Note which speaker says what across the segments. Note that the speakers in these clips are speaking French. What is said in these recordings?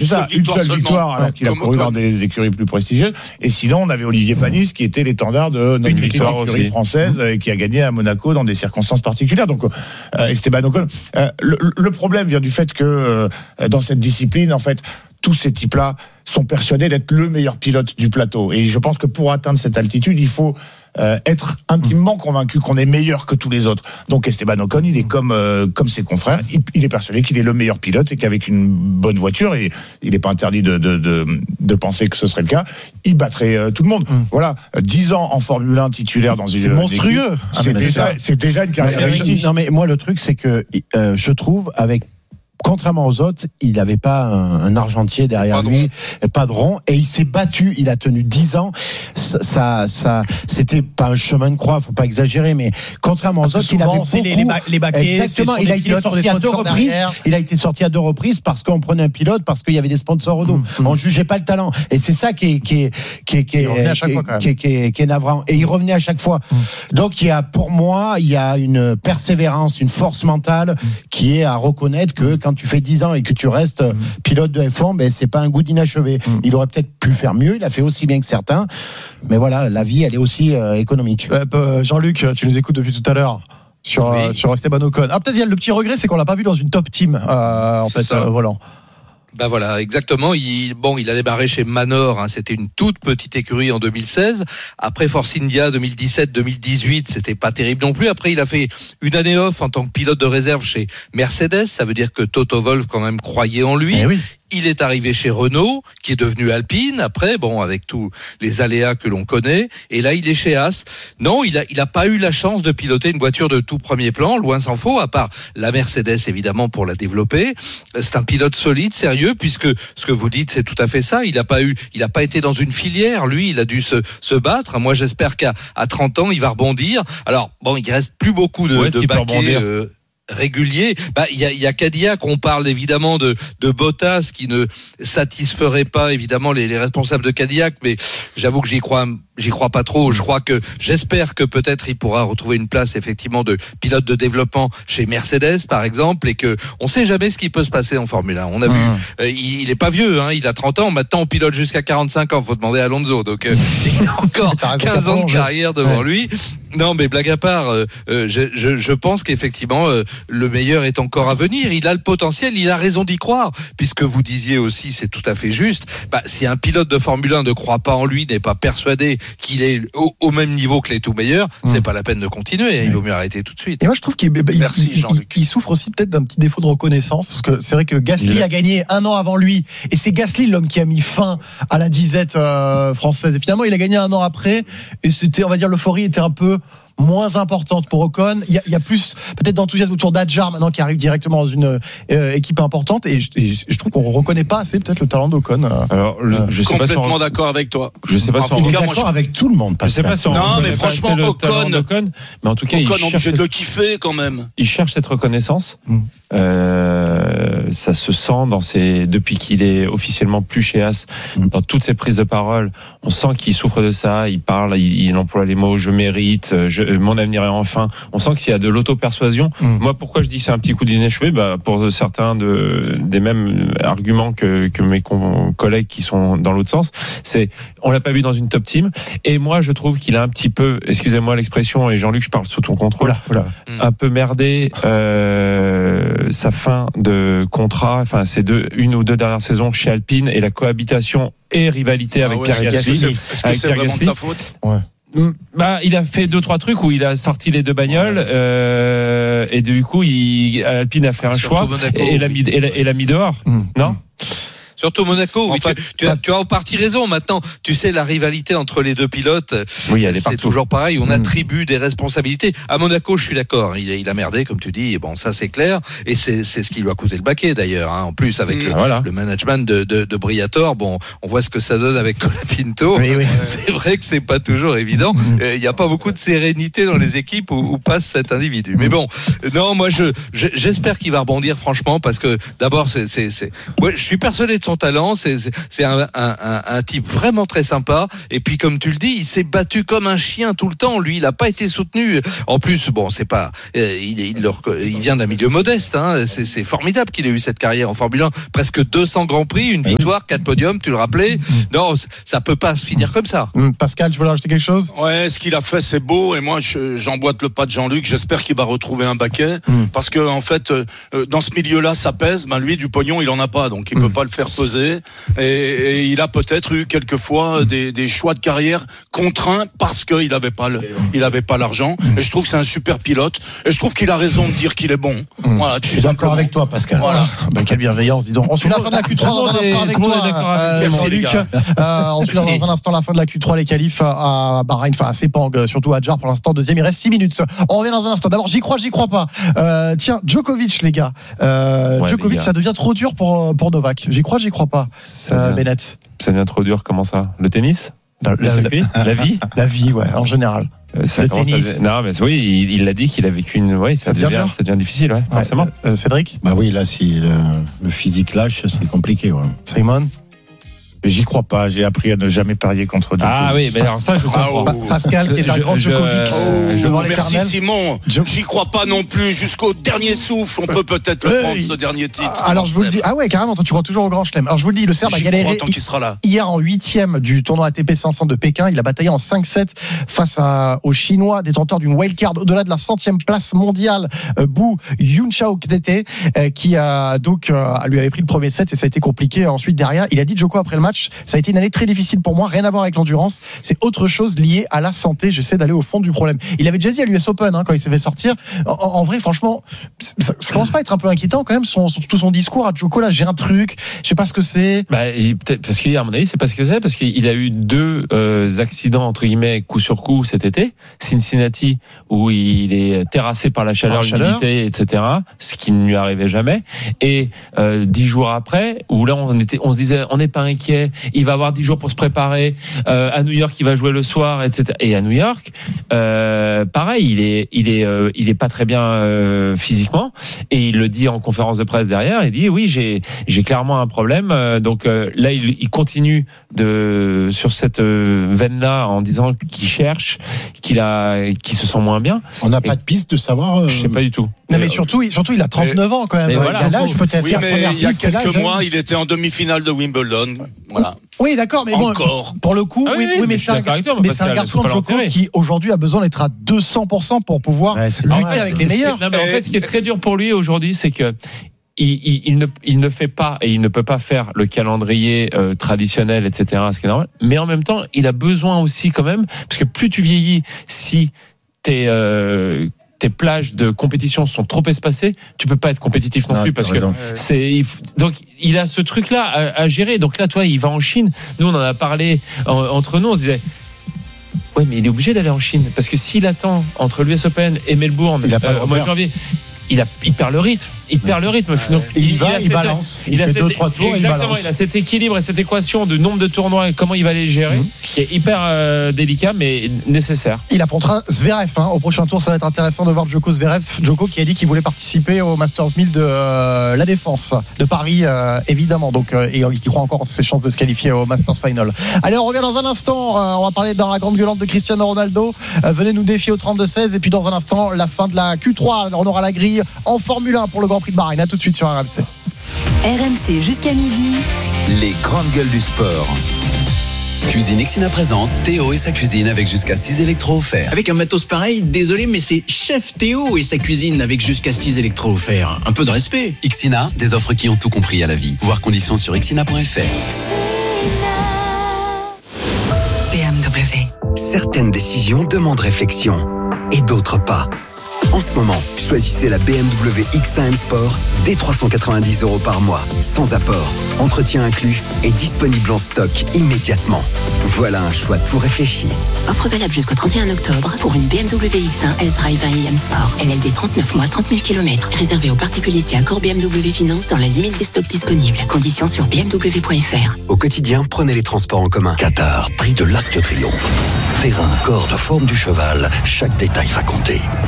Speaker 1: seule victoire alors qu'il a couru dans des écuries plus prestigieuses. Et sinon, on avait Olivier Panis qui était l'étendard de notre écurie française et qui a gagné à Monaco dans des circonstances particulières. Donc, Esteban Ocon. Le problème vient du fait que dans cette discipline, en fait, tous ces types-là sont persuadés d'être le meilleur pilote du plateau. Et je pense que pour atteindre cette altitude, il faut être intimement convaincu qu'on est meilleur que tous les autres. Donc Esteban Ocon, il est comme ses confrères, il est persuadé qu'il est le meilleur pilote et qu'avec une bonne voiture, et il n'est pas interdit de penser que ce serait le cas, il battrait tout le monde. Voilà, 10 ans en Formule 1 titulaire dans une...
Speaker 2: C'est monstrueux.
Speaker 1: C'est déjà une carrière réussie.
Speaker 3: Non mais moi le truc c'est que je trouve avec... Contrairement aux autres, il n'avait pas un argentier derrière lui, pas de rond, et il s'est battu. Il a tenu 10 ans. Ça, c'était pas un chemin de croix, faut pas exagérer, mais contrairement aux autres, il avait beaucoup.
Speaker 2: Les baquets,
Speaker 3: exactement. Il a été sorti à 2 reprises. Il a été sorti à 2 reprises parce qu'on prenait un pilote, parce qu'il y avait des sponsors au dos. On jugeait pas le talent, et c'est ça qui est navrant. Et il revenait à chaque fois. Donc pour moi, il y a une persévérance, une force mentale qui est à reconnaître que quand tu fais 10 ans et que tu restes pilote de F1, ben c'est pas un goût d'inachevé. Il aurait peut-être pu faire mieux, il a fait aussi bien que certains, mais voilà, la vie elle est aussi économique.
Speaker 2: Jean-Luc, tu nous écoutes depuis tout à l'heure sur Esteban Ocon. Peut-être il y a le petit regret, c'est qu'on l'a pas vu dans une top team volant.
Speaker 4: Bah voilà, exactement. Il a démarré chez Manor, c'était une toute petite écurie en 2016. Après Force India 2017-2018, c'était pas terrible non plus. Après, il a fait une année off en tant que pilote de réserve chez Mercedes. Ça veut dire que Toto Wolff quand même croyait en lui.
Speaker 2: Oui.
Speaker 4: Il est arrivé chez Renault, qui est devenu Alpine, après, avec tous les aléas que l'on connaît. Et là, il est chez Haas. Non, il a pas eu la chance de piloter une voiture de tout premier plan, loin s'en faut, à part la Mercedes, évidemment, pour la développer. C'est un pilote solide, sérieux, puisque ce que vous dites, c'est tout à fait ça. Il a pas été dans une filière. Lui, il a dû se battre. Moi, j'espère qu'à 30 ans, il va rebondir. Alors, il reste plus beaucoup de baquets, régulier. Il y a Cadillac, on parle évidemment de Bottas qui ne satisferait pas évidemment les responsables de Cadillac, mais j'avoue que j'y crois pas trop. J'espère que peut-être il pourra retrouver une place effectivement de pilote de développement chez Mercedes par exemple, et que on sait jamais ce qui peut se passer en Formule 1. On a vu, il est pas vieux, il a 30 ans, maintenant on pilote jusqu'à 45 ans, faut demander à Alonso, donc il a encore 15 ans de carrière devant lui. Non, mais blague à part, je pense qu'effectivement le meilleur est encore à venir. Il a le potentiel, il a raison d'y croire, puisque vous disiez aussi, c'est tout à fait juste. Si un pilote de Formule 1 ne croit pas en lui, n'est pas persuadé qu'il est au même niveau que les tout meilleurs, c'est pas la peine de continuer. Il vaut mieux arrêter tout de suite.
Speaker 2: Et moi, je trouve qu'il souffre aussi peut-être d'un petit défaut de reconnaissance, parce que c'est vrai que Gasly a gagné 1 an avant lui, et c'est Gasly l'homme qui a mis fin à la disette française. Et finalement, il a gagné 1 an après, et c'était, on va dire, l'euphorie était un peu moins importante pour Ocon. Il y a plus peut-être d'enthousiasme autour d'Adjar maintenant qui arrive directement dans une équipe importante, et je trouve qu'on reconnaît pas assez peut-être le talent d'Ocon.
Speaker 5: Alors je sais
Speaker 6: complètement d'accord avec toi.
Speaker 5: Je sais pas si
Speaker 3: il est d'accord avec tout le monde.
Speaker 5: Je sais pas si
Speaker 6: non, mais franchement Ocon,
Speaker 5: mais en tout cas
Speaker 6: Ocon est obligé de le kiffer quand même.
Speaker 5: Il cherche cette reconnaissance. Ça se sent depuis qu'il est officiellement plus chez Haas, dans toutes ses prises de parole, on sent qu'il souffre de ça. Il parle, il emploie les mots je mérite, mon avenir est enfin. On sent qu'il y a de l'auto-persuasion. Moi, pourquoi je dis que c'est un petit coup d'inachevé, pour certains des mêmes arguments que mes collègues qui sont dans l'autre sens, c'est on l'a pas vu dans une top team. Et moi, je trouve qu'il a un petit peu, excusez-moi l'expression, et Jean-Luc, je parle sous ton contrôle, un peu merdé sa fin de contrat, ces 1 ou 2 dernières saisons chez Alpine, et la cohabitation et rivalité avec Pierre Gasly.
Speaker 6: Est-ce que c'est vraiment de sa faute ?
Speaker 5: Il a fait 2-3 trucs où il a sorti les 2 bagnoles, et du coup Alpine a fait un choix et l'a mis dehors. Non ?
Speaker 4: Surtout Monaco, tu as en partie raison. Maintenant, tu sais, la rivalité entre les 2 pilotes, c'est toujours pareil. On attribue des responsabilités. À Monaco, je suis d'accord. Il a merdé, comme tu dis. Et ça c'est clair. Et c'est ce qui lui a coûté le baquet d'ailleurs. En plus, avec le management de Briatore, on voit ce que ça donne avec Colapinto. C'est vrai que c'est pas toujours évident. Il n'y a pas beaucoup de sérénité dans les équipes où passe cet individu. Mais non, moi j'espère qu'il va rebondir franchement, parce que d'abord, je suis persuadé de son talent. C'est un type vraiment très sympa. Et puis, comme tu le dis, il s'est battu comme un chien tout le temps. Lui, il n'a pas été soutenu. En plus, bon, c'est pas, il vient d'un milieu modeste. Hein. C'est formidable qu'il ait eu cette carrière en Formule 1. Presque 200 grands prix, une victoire, 4 podiums. Tu le rappelais. Non, ça peut pas se finir comme ça.
Speaker 2: Pascal, tu voulais rajouter quelque chose?
Speaker 6: Ouais, ce qu'il a fait, c'est beau. Et moi, j'emboîte le pas de Jean-Luc. J'espère qu'il va retrouver un baquet. Parce que, en fait, dans ce milieu-là, ça pèse. Ben, lui, du pognon, il en a pas. Donc, il peut pas le faire peser. Et il a peut-être eu quelquefois des choix de carrière contraints parce qu'il avait pas l'argent. Et je trouve que c'est un super pilote. Et je trouve qu'il a raison de dire qu'il est bon. Voilà,
Speaker 3: je suis d'accord avec toi, Pascal.
Speaker 2: Voilà. Quelle bienveillance, dis donc. On suit la fin de la Q3 dans un instant avec toi.
Speaker 6: Merci, les gars.
Speaker 2: On suit dans un instant la fin de la Q3, les qualifs à Bahreïn, enfin à Sepang, surtout à Jar pour l'instant, deuxième. Il reste 6 minutes. On revient dans un instant. D'abord, j'y crois pas. Tiens, Djokovic, les gars. Djokovic, ça devient trop dur pour Novak. J'y crois pas. Bennett.
Speaker 5: Ça devient trop dur, comment ça? Le tennis? Le circuit? La vie?
Speaker 2: La vie, ouais, en général.
Speaker 5: Le tennis. Non, mais oui, il a dit qu'il a vécu ça devient difficile, ouais, forcément.
Speaker 2: Cédric?
Speaker 3: Bah oui, là, si le physique lâche, c'est compliqué, ouais.
Speaker 2: Simon?
Speaker 1: J'y crois pas. J'ai appris à ne jamais parier contre Djokovic.
Speaker 5: Ah oui, mais alors ça, je comprends.
Speaker 2: Pascal, qui est un grand Djokovic devant l'éternel.
Speaker 6: Merci Simon. J'y crois pas non plus. Jusqu'au dernier souffle, on peut peut-être le prendre, ce dernier titre.
Speaker 2: Alors je vous le dis. Ah ouais, carrément. Toi, tu crois toujours au Grand Chelem. Alors je vous le dis, le Serbe a galéré hier en 8e du tournoi ATP 500 de Pékin. Il a bataillé en 5-7 face aux Chinois, détenteurs d'une wildcard au-delà de la 100e place mondiale, Bu Yunchao Tete, qui a donc lui avait pris le premier set et ça a été compliqué ensuite derrière. Il a dit Djoko après le match, ça a été une année très difficile pour moi, rien à voir avec l'endurance, c'est autre chose lié à la santé, j'essaie d'aller au fond du problème. Il avait déjà dit à l'US Open quand il s'est fait sortir, en vrai franchement ça commence pas à être un peu inquiétant quand même, tout son discours à Djoko là, j'ai un truc, je sais pas ce que c'est.
Speaker 5: Peut-être parce qu'à mon avis c'est pas ce que c'est, parce qu'il a eu 2 accidents entre guillemets coup sur coup cet été, Cincinnati où il est terrassé par la chaleur, l'humidité, etc., ce qui ne lui arrivait jamais, et 10 jours après où là on se disait on n'est pas inquiet, il va avoir 10 jours pour se préparer, à New York il va jouer le soir, etc. Et à New York pareil, il est pas très bien physiquement, et il le dit en conférence de presse derrière, il dit oui j'ai clairement un problème, donc là il continue sur cette veine là en disant qu'il cherche, qu'il se sent moins bien.
Speaker 3: On n'a pas de piste de savoir.
Speaker 5: Je sais pas du tout.
Speaker 2: Non mais surtout il a 39 ans quand même.
Speaker 5: Voilà.
Speaker 3: L'âge peut-être.
Speaker 6: Oui, mais il y a quelques mois, il était en demi-finale de Wimbledon. Voilà.
Speaker 2: Oui, d'accord, mais bon, pour le coup, oui, mais c'est un garçon de Djoko qui aujourd'hui a besoin d'être à 200% pour pouvoir lutter avec les meilleurs.
Speaker 5: Non, mais en fait, ce qui est très dur pour lui aujourd'hui, c'est que il ne fait pas et il ne peut pas faire le calendrier traditionnel, etc., ce qui est normal. Mais en même temps, il a besoin aussi quand même, parce que plus tu vieillis, si tes plages de compétition sont trop espacées, tu peux pas être compétitif non plus, parce que donc il a ce truc là à gérer. Donc là, toi, il va en Chine. Nous, on en a parlé entre nous, on se disait ouais, mais il est obligé d'aller en Chine, parce que s'il attend entre l'US Open et Melbourne au mois de janvier, il perd le rythme. Donc,
Speaker 3: il balance. Il fait 2-3 tours, il balance.
Speaker 5: Il a cet équilibre et cette équation de nombre de tournois et comment il va les gérer, qui est hyper délicat mais nécessaire.
Speaker 2: Il affrontera Zverev au prochain tour. Ça va être intéressant de voir Djoko qui a dit qu'il voulait participer au Masters 1000 de la Défense de Paris, évidemment. Donc, et qui croit encore en ses chances de se qualifier au Masters Final. Allez, on revient dans un instant. On va parler dans la grande gueulante de Cristiano Ronaldo. Venez nous défier au 32-16. Et puis dans un instant, la fin de la Q3. On aura la grille en Formule 1 pour le Grand Prix de Bahreïn. À tout de suite sur RMC.
Speaker 7: RMC jusqu'à midi.
Speaker 8: Les grandes gueules du sport. Cuisine Ixina présente Théo et sa cuisine avec jusqu'à 6 électros offerts.
Speaker 9: Avec un matos pareil, désolé, mais c'est Chef Théo et sa cuisine avec jusqu'à 6 électros offerts. Un peu de respect.
Speaker 8: Ixina, des offres qui ont tout compris à la vie. Voir conditions sur ixina.fr.
Speaker 7: BMW.
Speaker 8: Certaines décisions demandent réflexion et d'autres pas. En ce moment, choisissez la BMW X1 M Sport dès 390 € par mois, sans apport, entretien inclus et disponible en stock immédiatement. Voilà un choix tout réfléchi.
Speaker 7: Offre valable jusqu'au 31 octobre pour une BMW X1 S-Drive 1 M Sport. LLD 39 mois, 30 000 km. Réservé aux particuliers si accord BMW Finance dans la limite des stocks disponibles. Conditions sur bmw.fr.
Speaker 8: Au quotidien, prenez les transports en commun.
Speaker 10: Qatar, prix de l'Arc de Triomphe. Terrain, corde, forme du cheval, chaque détail va compter. Pour tenter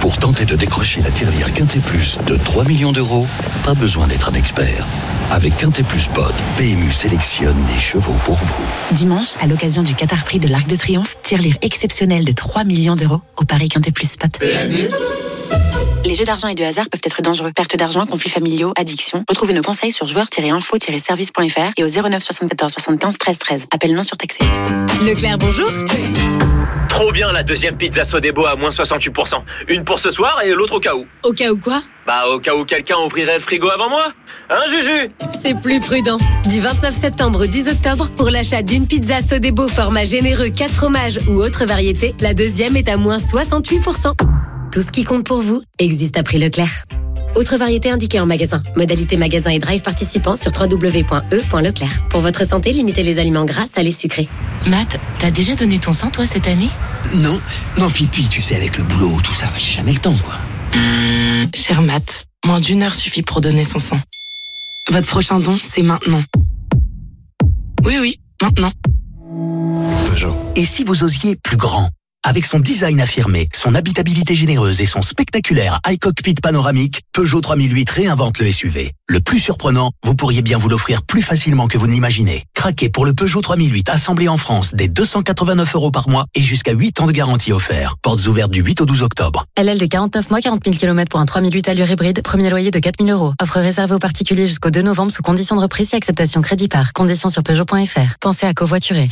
Speaker 10: tentez de décrocher la tirelire Quintet Plus de 3 millions d'euros, pas besoin d'être un expert. Avec Quintet Plus Pod, PMU sélectionne des chevaux pour vous.
Speaker 7: Dimanche, à l'occasion du Qatar Prix de l'Arc de Triomphe, tirelire exceptionnelle de 3 millions d'euros au Paris Quintet Plus Spot. PMU. Les jeux d'argent et de hasard peuvent être dangereux. Perte d'argent, conflits familiaux, addiction. Retrouvez nos conseils sur joueurs-info-service.fr et au 09 74 75 13 13. Appel non surtaxé.
Speaker 11: Leclerc, bonjour.
Speaker 12: Trop bien la deuxième pizza Sodebo à moins 68%. Une pour ce soir et l'autre au cas où.
Speaker 11: Au cas où quoi ?
Speaker 12: Bah au cas où quelqu'un ouvrirait le frigo avant moi. Hein Juju ?
Speaker 11: C'est plus prudent. Du 29 septembre au 10 octobre, pour l'achat d'une pizza Sodebo format généreux 4 fromages ou autre variété, la deuxième est à moins 68%. Tout ce qui compte pour vous existe à prix Leclerc. Autre variété indiquée en magasin. Modalité magasin et drive participants sur www.e.leclerc. Pour votre santé, limitez les aliments gras, salés, sucrés.
Speaker 13: Matt, t'as déjà donné ton sang, toi, cette année ?
Speaker 9: Non, puis tu sais, avec le boulot, tout ça, j'ai jamais le temps, quoi.
Speaker 13: Cher Matt, moins d'1 heure suffit pour donner son sang. Votre prochain don, c'est maintenant. Oui, maintenant.
Speaker 9: Peugeot. Et si vous osiez plus grand ? Avec son design affirmé, son habitabilité généreuse et son spectaculaire iCockpit panoramique, Peugeot 3008 réinvente le SUV. Le plus surprenant, vous pourriez bien vous l'offrir plus facilement que vous ne l'imaginez. Craquez pour le Peugeot 3008 assemblé en France dès 289 € par mois et jusqu'à 8 ans de garantie offert. Portes ouvertes du 8 au 12 octobre.
Speaker 14: LLD 49 mois, 40 000 km pour un 3008 allure hybride, premier loyer de 4 000 €. Offre réservée aux particuliers jusqu'au 2 novembre sous conditions de reprise et acceptation crédit par. Conditions sur Peugeot.fr. Pensez à covoiturer.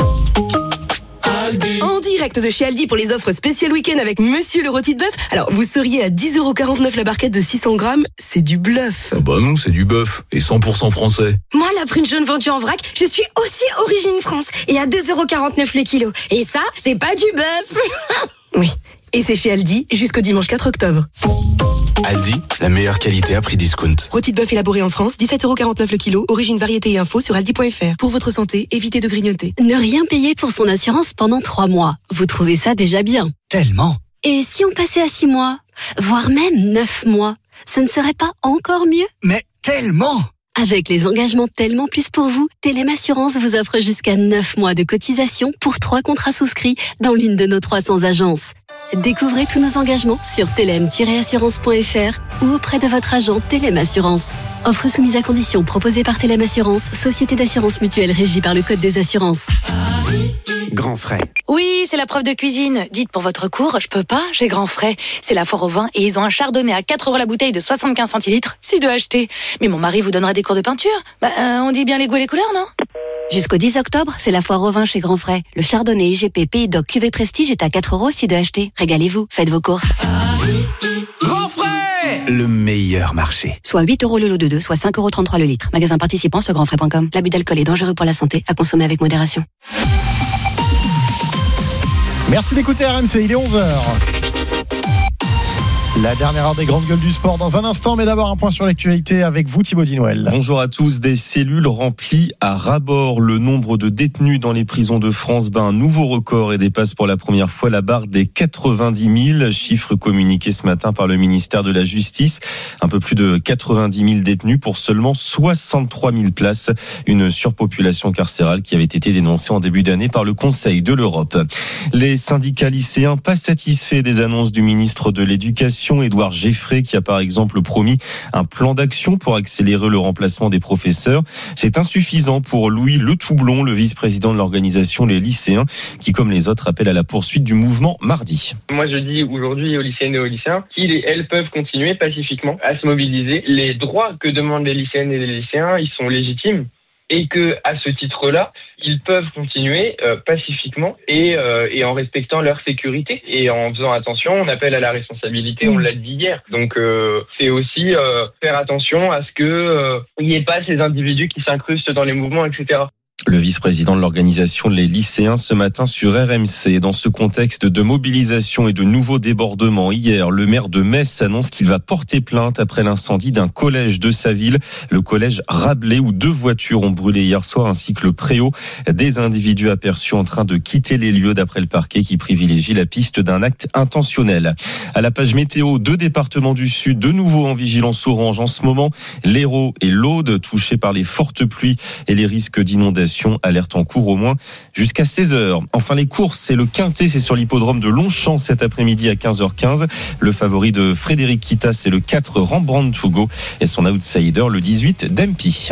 Speaker 11: En direct de chez Aldi pour les offres spéciales week-end avec Monsieur le rôti de bœuf. Alors, vous seriez à 10,49 € la barquette de 600 grammes. C'est du bluff.
Speaker 15: Ah bah non, c'est du bœuf. Et 100% français.
Speaker 11: Moi, la prune jaune vendue en vrac, je suis aussi origine France. Et à 2,49 € le kilo. Et ça, c'est pas du bœuf. Oui. Et c'est chez Aldi jusqu'au dimanche 4 octobre.
Speaker 16: Aldi, la meilleure qualité à prix discount.
Speaker 11: Rôti de bœuf élaboré en France, 17,49 € le kilo. Origine, variété et info sur aldi.fr. Pour votre santé, évitez de grignoter.
Speaker 17: Ne rien payer pour son assurance pendant 3 mois. Vous trouvez ça déjà bien?
Speaker 9: Tellement.
Speaker 17: Et si on passait à 6 mois, voire même 9 mois, ce ne serait pas encore mieux?
Speaker 9: Mais tellement.
Speaker 17: Avec les engagements Tellement Plus pour vous, Telem Assurance vous offre jusqu'à 9 mois de cotisation pour 3 contrats souscrits dans l'une de nos 300 agences. Découvrez tous nos engagements sur telem-assurance.fr ou auprès de votre agent Telem Assurance. Offre soumise à condition proposée par Telem Assurance, société d'assurance mutuelle régie par le Code des assurances.
Speaker 18: Grand Frais.
Speaker 19: Oui, c'est la preuve de cuisine. Dites pour votre cours, je peux pas, j'ai Grand Frais. C'est la foire au vin et ils ont un chardonnay à 4 € la bouteille de 75 centilitres. C'est de acheter. Mais mon mari vous donnerait des cours de peinture. On dit bien les goûts et les couleurs, non?
Speaker 17: Jusqu'au 10 octobre, c'est la foire au vin chez Grand Frais. Le chardonnay IGP Pays d'Oc Cuvée Prestige est à 4 € aussi de acheter. Régalez-vous, faites vos courses.
Speaker 18: Grand Frais, le meilleur marché.
Speaker 17: Soit 8 € le lot de 2, soit 5,33 € le litre. Magasin participant sur grandfrais.com. L'abus d'alcool est dangereux pour la santé, à consommer avec modération.
Speaker 2: Merci d'écouter RMC, il est 11h. La dernière heure des grandes gueules du sport dans un instant, mais d'abord un point sur l'actualité avec vous Thibaut Dinouel.
Speaker 20: Bonjour à tous. Des cellules remplies à ras-bord. Le nombre de détenus dans les prisons de France bat un nouveau record et dépasse pour la première fois la barre des 90 000. Chiffre communiqué ce matin par le ministère de la Justice. Un peu plus de 90 000 détenus pour seulement 63 000 places. Une surpopulation carcérale qui avait été dénoncée en début d'année par le Conseil de l'Europe. Les syndicats lycéens pas satisfaits des annonces du ministre de l'Éducation, Édouard Geffray, qui a par exemple promis un plan d'action pour accélérer le remplacement des professeurs. C'est insuffisant pour Louis Le Toublon, le vice-président de l'organisation Les Lycéens, qui comme les autres appelle à la poursuite du mouvement mardi.
Speaker 21: Moi je dis aujourd'hui aux lycéennes et aux lycéens qu'ils et elles peuvent continuer pacifiquement à se mobiliser. Les droits que demandent les lycéennes et les lycéens, ils sont légitimes. Et que à ce titre-là, ils peuvent continuer pacifiquement et en respectant leur sécurité et en faisant attention. On appelle à la responsabilité, on l'a dit hier. Donc c'est aussi faire attention à ce que il n'y ait pas ces individus qui s'incrustent dans les mouvements, etc.
Speaker 20: Le vice-président de l'organisation Les Lycéens ce matin sur RMC. Dans ce contexte de mobilisation et de nouveaux débordements, hier, le maire de Metz annonce qu'il va porter plainte après l'incendie d'un collège de sa ville, le collège Rabelais, où 2 voitures ont brûlé hier soir, ainsi que le préau. Des individus aperçus en train de quitter les lieux d'après le parquet qui privilégie la piste d'un acte intentionnel. À la page météo, 2 départements du Sud, de nouveau en vigilance orange en ce moment. L'Hérault et l'Aude, touchés par les fortes pluies et les risques d'inondation. inondation. Alerte en cours au moins jusqu'à 16h. Enfin, les courses, c'est le Quintet, c'est sur l'hippodrome de Longchamp cet après-midi à 15h15. Le favori de Frédéric Kita, c'est le 4 Rembrandt Hugo et son outsider, le 18 Dempy.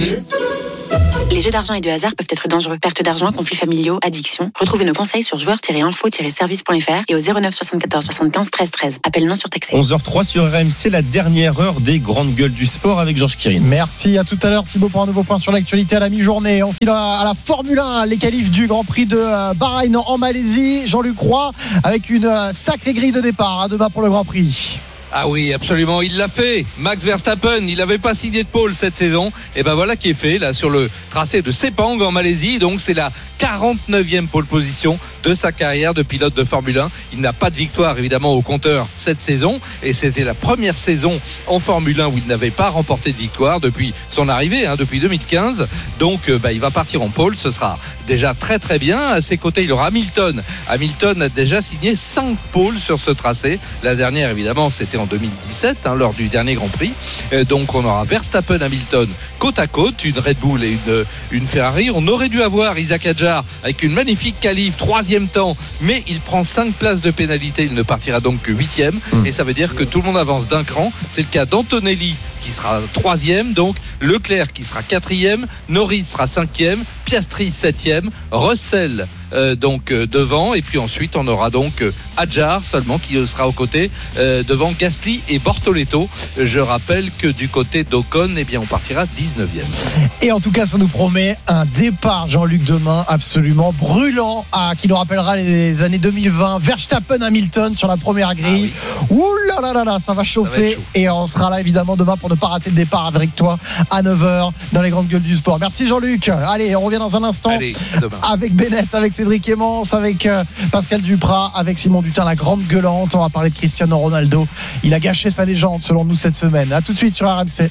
Speaker 4: Les jeux d'argent et de hasard peuvent être dangereux. Perte d'argent, conflits familiaux, addiction. Retrouvez nos conseils sur joueurs-info-service.fr et au 09 74 75 13 13. Appel non surtaxé.
Speaker 20: 11h03 sur RMC, la dernière heure des grandes gueules du sport avec Georges Quirin.
Speaker 2: Merci, à tout à l'heure Thibaut pour un nouveau point sur l'actualité à la mi-journée. On file à la Formule 1, les qualifs du Grand Prix de Bahreïn en Malaisie. Jean-Luc Roy avec une sacrée grille de départ à demain pour le Grand Prix.
Speaker 22: Ah oui, absolument, il l'a fait. Max Verstappen, il n'avait pas signé de pole cette saison. Et ben voilà qui est fait là sur le tracé de Sepang en Malaisie. Donc c'est la 49e pole position de sa carrière de pilote de Formule 1. Il n'a pas de victoire évidemment au compteur cette saison. Et c'était la première saison en Formule 1 où il n'avait pas remporté de victoire depuis son arrivée, depuis 2015. Donc il va partir en pole. Ce sera déjà très très bien. À ses côtés, il y aura Hamilton. Hamilton a déjà signé 5 poles sur ce tracé. La dernière évidemment c'était en 2017 lors du dernier Grand Prix. Donc on aura Verstappen, Hamilton côte à côte, une Red Bull et une Ferrari. On aurait dû avoir Isaac Hadjar avec une magnifique qualif, 3e temps, mais il prend 5 places de pénalité, il ne partira donc que 8e et ça veut dire que tout le monde avance d'un cran. C'est le cas d'Antonelli qui sera 3e, donc Leclerc qui sera 4e, Norris sera 5e, Piastri 7e, Russell devant, et puis ensuite on aura donc Hadjar seulement qui sera aux côtés devant Gasly et Bortoleto. Je rappelle que du côté d'Ocon, on partira 19e.
Speaker 2: Et en tout cas, ça nous promet un départ, Jean-Luc, demain absolument brûlant, qui nous rappellera les années 2020. Verstappen, Hamilton sur la première grille. Ouh là là là, ça va chauffer. Et on sera là évidemment demain pour ne pas rater le départ avec toi à 9h dans les grandes gueules du sport. Merci Jean-Luc. Allez, on revient dans un instant.
Speaker 22: Allez, à demain.
Speaker 2: Avec Bennett, avec Cédric Emmons, avec Pascal Duprat, avec Simon Dutin, la grande gueulante. On va parler de Cristiano Ronaldo. Il a gâché sa légende selon nous cette semaine. A tout de suite sur RMC.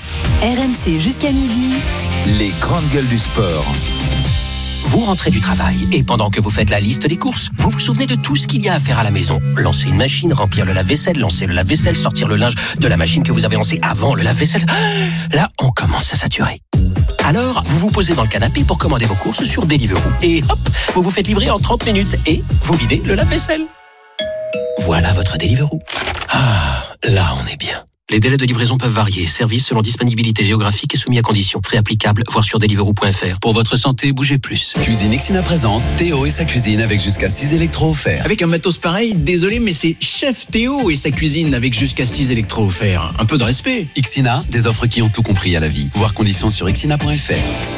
Speaker 23: RMC jusqu'à midi.
Speaker 9: Les grandes gueules du sport. Vous rentrez du travail et pendant que vous faites la liste des courses, vous vous souvenez de tout ce qu'il y a à faire à la maison. Lancer une machine, remplir le lave-vaisselle, lancer le lave-vaisselle, sortir le linge de la machine que vous avez lancée avant le lave-vaisselle. Là, on commence à saturer. Alors, vous vous posez dans le canapé pour commander vos courses sur Deliveroo. Et hop, vous vous faites livrer en 30 minutes et vous videz le lave-vaisselle. Voilà votre Deliveroo. Ah, là on est bien. Les délais de livraison peuvent varier. Service selon disponibilité géographique et soumis à conditions. Frais applicables, voir sur deliveroo.fr. Pour votre santé, bougez plus.
Speaker 24: Cuisine Ixina présente Théo et sa cuisine avec jusqu'à 6 électros offerts. Avec un matos pareil, désolé, mais c'est Chef Théo et sa cuisine avec jusqu'à 6 électros offerts. Un peu de respect. Ixina, des offres qui ont tout compris à la vie. Voir conditions sur ixina.fr.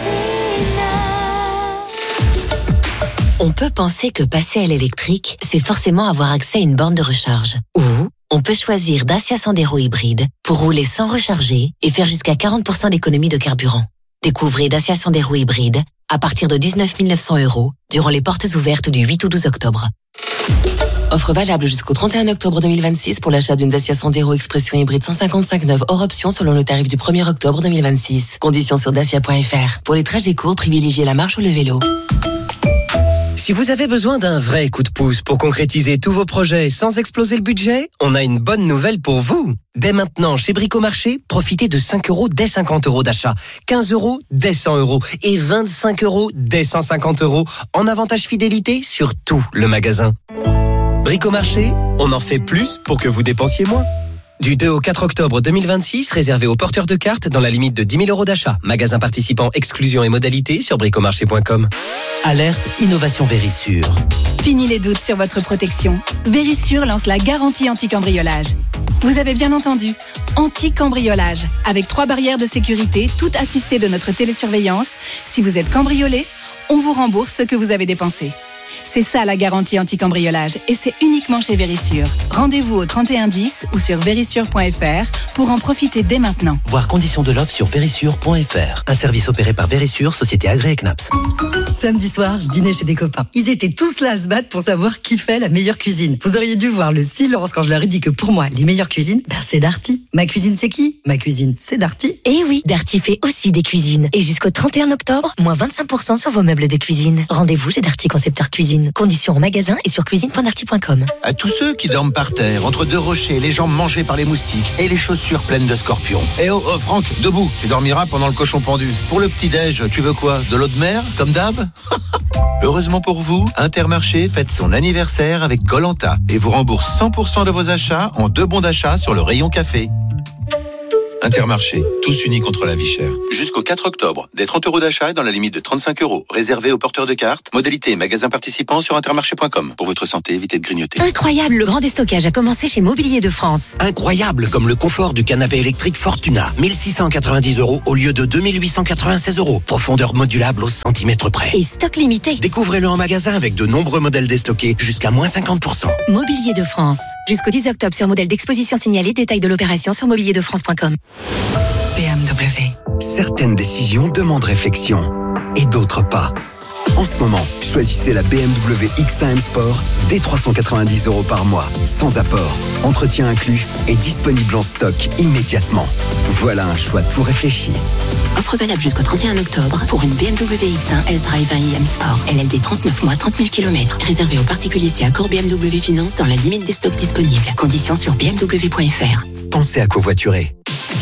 Speaker 14: On peut penser que passer à l'électrique, c'est forcément avoir accès à une borne de recharge. Ou on peut choisir Dacia Sandero hybride pour rouler sans recharger et faire jusqu'à 40% d'économie de carburant. Découvrez Dacia Sandero hybride à partir de 19 900 € durant les portes ouvertes du 8 au 12 octobre. Offre valable jusqu'au 31 octobre 2026 pour l'achat d'une Dacia Sandero Expression hybride 155 neuve hors option selon le tarif du 1er octobre 2026. Conditions sur dacia.fr. Pour les trajets courts, privilégiez la marche ou le vélo.
Speaker 25: Si vous avez besoin d'un vrai coup de pouce pour concrétiser tous vos projets sans exploser le budget, on a une bonne nouvelle pour vous. Dès maintenant, chez Bricomarché, profitez de 5 € dès 50 € d'achat, 15 € dès 100 € et 25 € dès 150 € en avantage fidélité sur tout le magasin. Bricomarché, on en fait plus pour que vous dépensiez moins. Du 2 au 4 octobre 2026, réservé aux porteurs de cartes dans la limite de 10 000 € d'achat. Magasin participant, exclusion et modalités sur bricomarché.com.
Speaker 26: Alerte Innovation Vérissure.
Speaker 19: Fini les doutes sur votre protection. Vérissure lance la garantie anti-cambriolage. Vous avez bien entendu, anti-cambriolage. Avec 3 barrières de sécurité, toutes assistées de notre télésurveillance. Si vous êtes cambriolé, on vous rembourse ce que vous avez dépensé. C'est ça la garantie anti-cambriolage et c'est uniquement chez Vérissure. Rendez-vous au 3110 ou sur vérissure.fr pour en profiter dès maintenant.
Speaker 26: Voir conditions de l'offre sur vérissure.fr. Un service opéré par Vérissure, société agréée CNAPS.
Speaker 27: Samedi soir, je dînais chez des copains. Ils étaient tous là à se battre pour savoir qui fait la meilleure cuisine. Vous auriez dû voir le silence quand je leur ai dit que pour moi, les meilleures cuisines, c'est Darty. Ma cuisine, c'est qui? Ma cuisine, c'est Darty.
Speaker 14: Eh oui, Darty fait aussi des cuisines. Et jusqu'au 31 octobre, moins 25% sur vos meubles de cuisine. Rendez-vous chez Darty Concepteur Cuisine.
Speaker 11: Cuisine. Conditions en magasin et sur cuisine.darty.com.
Speaker 1: À tous ceux qui dorment par terre, entre deux rochers, les jambes mangées par les moustiques et les chaussures pleines de scorpions. Eh oh, Franck, debout, tu dormiras pendant le cochon pendu. Pour le petit-déj, tu veux quoi? De l'eau de mer, comme d'hab? Heureusement pour vous, Intermarché fête son anniversaire avec Koh-Lanta et vous rembourse 100% de vos achats en 2 bons d'achat sur le rayon café. Intermarché, tous unis contre la vie chère. Jusqu'au 4 octobre, des 30 € d'achat dans la limite de 35 €, réservés aux porteurs de cartes. Modalité et magasins participants sur intermarché.com. Pour votre santé, évitez de grignoter.
Speaker 11: Incroyable, le grand déstockage a commencé chez Mobilier de France.
Speaker 24: Incroyable, comme le confort du canapé électrique Fortuna. 1690 € au lieu de 2896 €. Profondeur modulable au centimètre près.
Speaker 11: Et stock limité.
Speaker 24: Découvrez-le en magasin avec de nombreux modèles déstockés jusqu'à moins 50%.
Speaker 11: Mobilier de France. Jusqu'au 10 octobre sur modèle d'exposition signalé. Détail de l'opération sur mobilierdefrance.com.
Speaker 24: BMW. Certaines décisions demandent réflexion et d'autres pas. En ce moment, choisissez la BMW X1 M Sport dès 390 € par mois, sans apport, entretien inclus et disponible en stock immédiatement. Voilà un choix tout réfléchi.
Speaker 11: Offre valable jusqu'au 31 octobre pour une BMW X1 S-Drive 1 IM Sport. LLD 39 mois, 30 000 km. Réservé aux particuliers si accord BMW Finance dans la limite des stocks disponibles. Conditions sur bmw.fr.
Speaker 24: Pensez à covoiturer.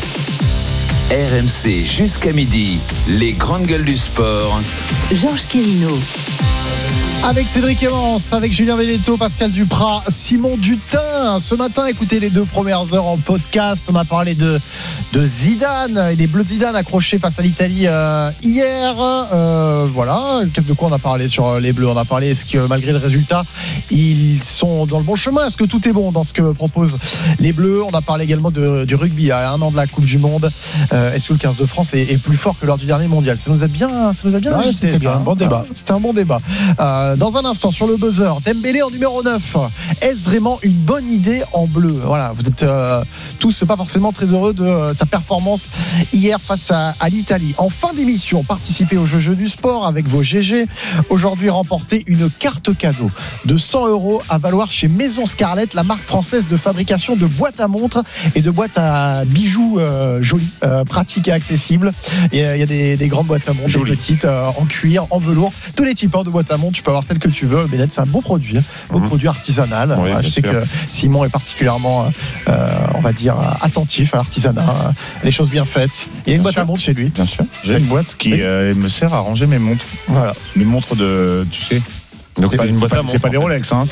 Speaker 18: RMC jusqu'à midi, les grandes gueules du sport.
Speaker 11: Georges Quirino.
Speaker 2: Avec Cédric Evans, avec Julien Vénéto, Pascal Duprat, Simon Dutin. Ce matin, écoutez les 2 premières heures en podcast. On a parlé de Zidane et des Bleus de Zidane accrochés face à l'Italie hier. Voilà. De quoi on a parlé sur les Bleus? On a parlé, est-ce que malgré le résultat, ils sont dans le bon chemin? Est-ce que tout est bon dans ce que proposent les Bleus? On a parlé également du rugby à 1 an de la Coupe du Monde. Est-ce que le 15 de France est plus fort que lors du dernier mondial? Ça nous a bien agité,
Speaker 3: c'était bien, un bon débat.
Speaker 2: C'était un bon débat. Dans un instant, sur le buzzer, Dembélé en numéro 9. Est-ce vraiment une bonne idée en bleu? Voilà, vous êtes tous pas forcément très heureux de sa performance hier face à l'Italie. En fin d'émission, participez au jeu du sport avec vos GG. Aujourd'hui, remportez une carte cadeau de 100 € à valoir chez Maison Scarlett, la marque française de fabrication de boîtes à montres et de boîtes à bijoux jolies, pratiques et accessibles. Il y a des grandes boîtes à montres, des petites en cuir, en velours, tous les types de boîtes à montres. Tu peux avoir celle que tu veux. Bennett, c'est un beau produit, produit artisanal.
Speaker 3: Oui,
Speaker 2: je sais que Simon est particulièrement, on va dire, attentif à l'artisanat, les choses bien faites. Il y a une boîte à montres chez lui.
Speaker 3: Bien sûr. J'ai une boîte qui me sert à ranger mes montres.
Speaker 2: Voilà.
Speaker 3: Mes montres de, tu sais. Donc c'est pas des Rolex, hein.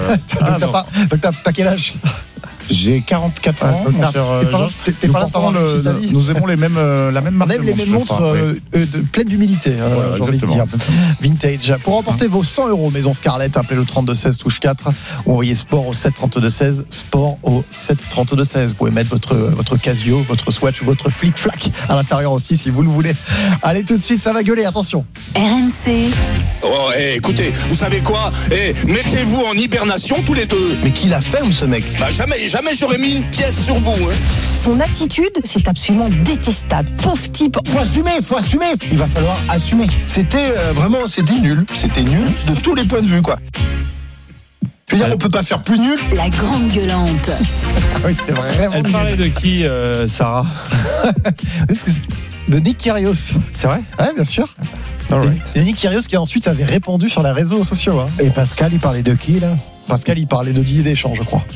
Speaker 2: Donc t'as quel âge?
Speaker 3: J'ai 44 ans, mon cher Georges. Nous aimons la même marque.
Speaker 2: On aime les mêmes montres pleines d'humilité, j'ai envie de dire. Vintage. Pour remporter vos 100 € Maison Scarlett, appelez le 3216 touche 4 ou envoyez sport au 73216, sport au 73216. Vous pouvez mettre votre Casio, votre Swatch ou votre flic-flac à l'intérieur aussi si vous le voulez. Allez, tout de suite, ça va gueuler, attention.
Speaker 11: RMC.
Speaker 5: Oh, écoutez, vous savez quoi? Mettez-vous en hibernation tous les deux.
Speaker 3: Mais qui la ferme, ce mec?
Speaker 5: Bah jamais j'aurais mis une pièce sur vous. Hein.
Speaker 6: Son attitude, c'est absolument détestable. Pauvre type.
Speaker 3: Faut assumer. Il va falloir assumer. C'était nul. C'était nul de tous les points de vue, quoi. Je veux dire, on peut pas faire plus nul.
Speaker 11: La grande gueulante.
Speaker 2: Oui, c'était vraiment.
Speaker 20: Elle parlait de qui, Sarah?
Speaker 2: De Nick Kyrgios.
Speaker 20: C'est vrai?
Speaker 2: Ouais, bien sûr. Et Nick Kyrgios qui ensuite avait répondu sur les réseaux sociaux. Hein.
Speaker 3: Et Pascal, il parlait de qui, là?
Speaker 2: Pascal, il parlait de Didier Deschamps, je crois.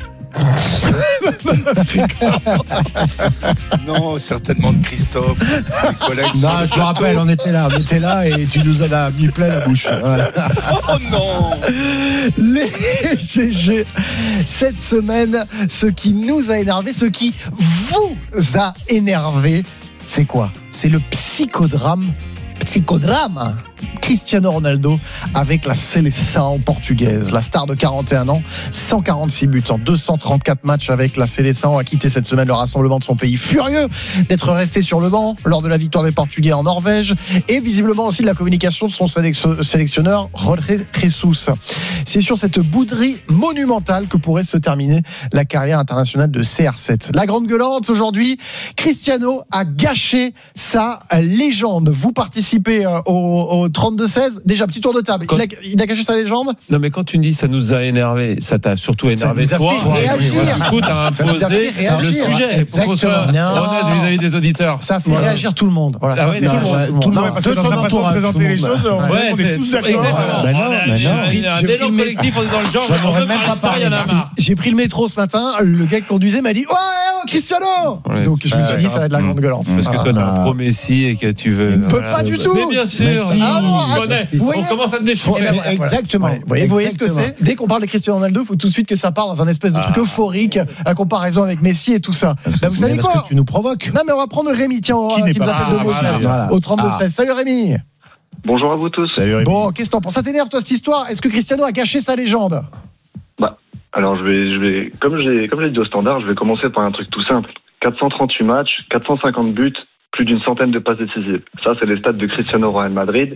Speaker 5: Non, certainement de Christophe.
Speaker 3: Non, je me rappelle, on était là et tu nous en as mis plein la bouche. Voilà.
Speaker 5: Oh non!
Speaker 2: Les GG, cette semaine, ce qui nous a énervé, ce qui vous a énervé, c'est quoi? C'est le psychodrame. Cristiano Ronaldo avec la Seleção portugaise. La star de 41 ans, 146 buts en 234 matchs avec la Seleção, a quitté cette semaine le rassemblement de son pays, furieux d'être resté sur le banc lors de la victoire des Portugais en Norvège et visiblement aussi de la communication de son sélectionneur Jorge Jesus. C'est sur cette bouderie monumentale que pourrait se terminer la carrière internationale de CR7. La grande gueulante aujourd'hui, Cristiano a gâché sa légende. Vous participez participer au 32-16. Déjà, petit tour de table. Il a caché sa légende.
Speaker 20: Non, mais quand tu me dis ça nous a énervé, ça t'a surtout énervé
Speaker 2: ça nous a
Speaker 20: toi.
Speaker 2: fait réagir.
Speaker 20: Du coup, t'as imposé le sujet pour qu'on soit honnête vis-à-vis des auditeurs.
Speaker 2: Ça fait réagir tout le monde. Voilà, ça fait
Speaker 3: tout le monde. Parce que dans sa façon de présenter les choses, on est tous d'accord.
Speaker 20: Un élan collectif, on est dans le genre, on veut parler de ça, il y en a marre.
Speaker 2: J'ai pris le métro ce matin, le gars qui conduisait m'a dit ouais, Cristiano. Donc je me suis dit ça va être la grande gueulante.
Speaker 20: Parce que toi t'es un pro Messi et que tu veux.
Speaker 2: Pas du tout.
Speaker 20: Mais bien sûr. On commence à te déchirer.
Speaker 3: Exactement.
Speaker 2: Vous voyez ce que c'est. Dès qu'on parle de Cristiano Ronaldo, il faut tout de suite que ça parle dans un espèce de truc euphorique, à comparaison avec Messi et tout ça. Là, vous savez quoi?
Speaker 3: Parce que tu nous provoques.
Speaker 2: Non, mais on va prendre Rémi, tiens, qui nous appelle de Moselle, au 32-16. Salut Rémi.
Speaker 7: Bonjour à vous tous.
Speaker 3: Salut Rémi.
Speaker 2: Bon, qu'est-ce que t'en penses? Ça t'énerve toi cette histoire? Est-ce que Cristiano a caché sa légende?
Speaker 7: Alors je vais comme j'ai dit au standard, je vais commencer par un truc tout simple. 438 matchs, 450 buts, plus d'une centaine de passes décisives. Ça, c'est les stats de Cristiano au Real Madrid.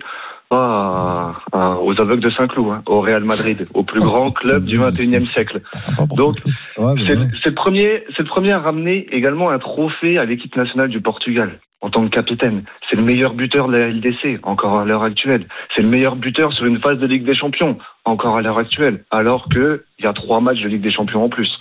Speaker 7: Aux aveugles de Saint-Cloud, au Real Madrid, au plus grand club du 21e siècle. Donc, c'est le premier à ramener également un trophée à l'équipe nationale du Portugal en tant que capitaine. C'est le meilleur buteur de la LDC, encore à l'heure actuelle. C'est le meilleur buteur sur une phase de Ligue des Champions, encore à l'heure actuelle. Alors que il y a 3 matchs de Ligue des Champions en plus.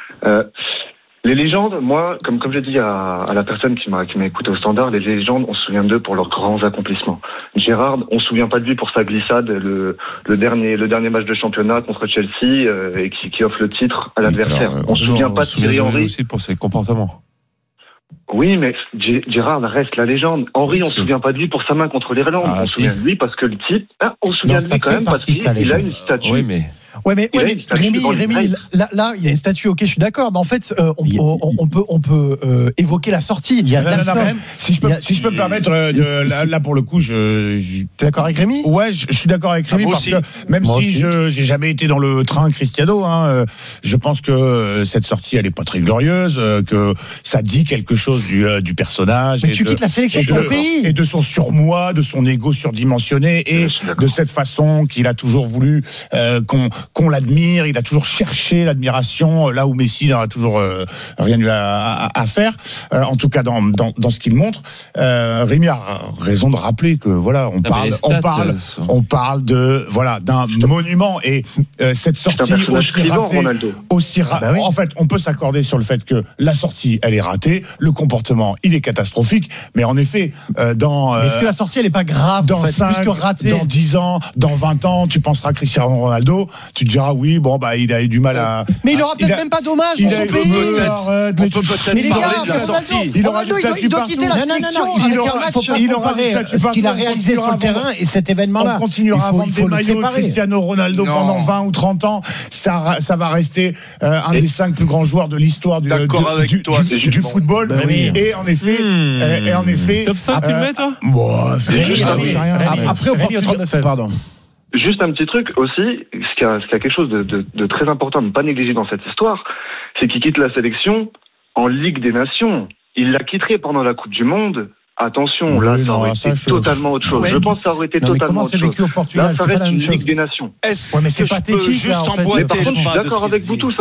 Speaker 7: Les légendes, moi, comme j'ai dit à la personne qui m'a écouté au standard, les légendes, on se souvient d'eux pour leurs grands accomplissements. Gérard, on se souvient pas de lui pour sa glissade, le dernier match de championnat contre Chelsea et qui offre le titre à l'adversaire. On se souvient pas de Thierry Henry
Speaker 20: aussi pour ses comportements.
Speaker 7: Oui, mais Gérard reste la légende. Henry, on se souvient pas de lui pour sa main contre l'Irlande. On se souvient de lui parce que le titre, on se souvient de lui quand même parce qu'il a une statue.
Speaker 20: Oui, mais
Speaker 2: Rémi, là, il y a une statue, ok, je suis d'accord, mais en fait, on peut évoquer la sortie.
Speaker 3: Si je peux me permettre, là pour le coup,
Speaker 2: t'es d'accord avec Rémi?
Speaker 3: Ouais, je suis d'accord avec Rémi parce que même si j'ai jamais été dans le train Cristiano, je pense que cette sortie, elle est pas très glorieuse, que ça dit quelque chose du personnage.
Speaker 2: Mais tu quittes la sélection pour le pays
Speaker 3: et de son surmoi, de son ego surdimensionné et de cette façon qu'il a toujours voulu qu'on l'admire, il a toujours cherché l'admiration, là où Messi n'aura toujours rien eu à faire, en tout cas dans ce qu'il montre. Rémi a raison de rappeler que voilà, on parle de voilà d'un monument et cette sortie aussi ratée. En fait, on peut s'accorder sur le fait que la sortie, elle est ratée, le comportement, il est catastrophique, mais en effet,
Speaker 2: est-ce que la sortie, elle est pas grave
Speaker 3: dans 5,
Speaker 2: plus que ratée?
Speaker 3: Dans 10 ans, dans 20 ans, tu penseras à Cristiano Ronaldo, tu te diras oui, il a eu du mal à.
Speaker 2: Mais il aura peut-être même pas d'hommage pour son pays.
Speaker 22: On peut peut-être parler de la sortie.
Speaker 2: Il doit quitter la sélection.
Speaker 3: Il aura
Speaker 2: ce qu'il a réalisé sur le terrain et cet événement-là.
Speaker 3: On continuera à vendre des maillots de Cristiano Ronaldo pendant 20 ou 30 ans. Ça va rester un des 5 plus grands joueurs de l'histoire du football. Et en effet.
Speaker 20: Top 5, tu le mets, toi?
Speaker 3: Après, pardon.
Speaker 7: Juste un petit truc aussi, ce qui a quelque chose de très important à ne pas négliger dans cette histoire, c'est qu'il quitte la sélection en Ligue des Nations. Il la quitterait pendant la Coupe du Monde. Attention, là, ça aurait été totalement autre chose. Je pense que ça aurait été totalement autre chose.
Speaker 3: Comment c'est vécu au Portugal?
Speaker 7: Là, ça reste une Ligue des Nations.
Speaker 22: Est-ce que je peux juste emboîter le pas de ce
Speaker 7: d'accord avec vous tous,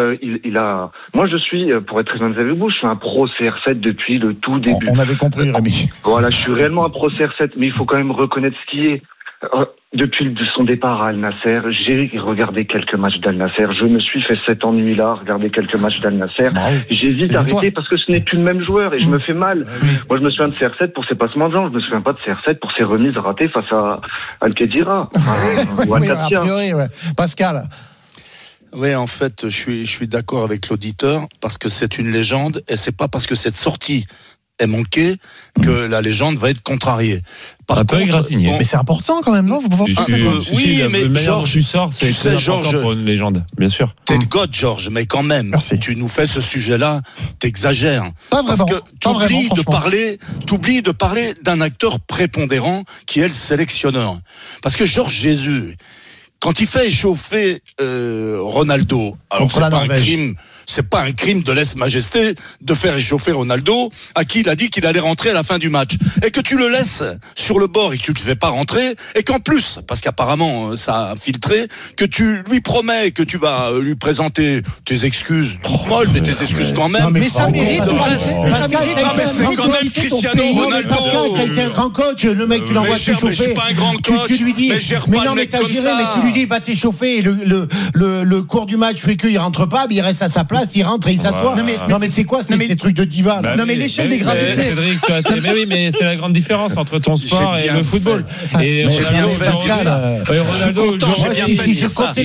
Speaker 7: moi, je suis, pour être très honnête avec vous, je suis un pro CR7 depuis le tout début.
Speaker 3: On avait compris, Rémi.
Speaker 7: Voilà, je suis réellement un pro CR7, mais il faut quand même reconnaître ce qui est. Depuis son départ à Al Nasser, j'ai regardé quelques matchs d'Al Nasser. Je me suis fait cet ennui-là, regarder quelques matchs d'Al Nasser. J'hésite à arrêter parce que ce n'est plus le même joueur et je me fais mal. Moi, je me souviens de CR7 pour ses passements de jambes. Je me souviens pas de CR7 pour ses remises ratées face à Al-Khedira. Ou Al-Katia.
Speaker 2: Pascal.
Speaker 5: Oui, en fait, je suis d'accord avec l'auditeur parce que c'est une légende et c'est pas parce que cette sortie est manquée que la légende va être contrariée.
Speaker 20: Par contre,
Speaker 2: mais c'est important quand même, non?
Speaker 5: Oui, mais Georges,
Speaker 20: tu sors, c'est très important pour une légende, bien sûr.
Speaker 5: T'es le god, Georges, mais quand même, tu nous fais ce sujet-là, t'exagères.
Speaker 2: Pas vraiment.
Speaker 5: Parce que t'oublies de parler d'un acteur prépondérant qui est le sélectionneur. Parce que Georges Jesus, quand il fait échauffer Ronaldo, alors c'est pas un crime c'est pas un crime de lèse-majesté de faire échauffer Ronaldo, à qui il a dit qu'il allait rentrer à la fin du match. Et que tu le laisses sur le bord et que tu ne le fais pas rentrer, et qu'en plus, parce qu'apparemment ça a filtré, que tu lui promets que tu vas lui présenter tes excuses molles, mais tes excuses quand même.
Speaker 8: Mais ça mérite
Speaker 5: c'est quand même Cristiano Ronaldo.
Speaker 8: Pascal, t'as été un grand coach, le mec, tu l'envoies t'échauffer.
Speaker 5: Je suis pas un grand coach.
Speaker 8: Tu lui dis, mais non, mais t'as géré, mais tu lui dis, va t'échauffer, et le cours du match fait qu'il rentre pas, mais il reste à sa place, il rentre et il s'assoit. Non, mais c'est quoi ces trucs de diva?
Speaker 2: Non, mais l'échelle des gravités.
Speaker 10: Cédric, mais oui, mais c'est la grande différence entre ton sport et le football. Et
Speaker 8: Ronaldo, si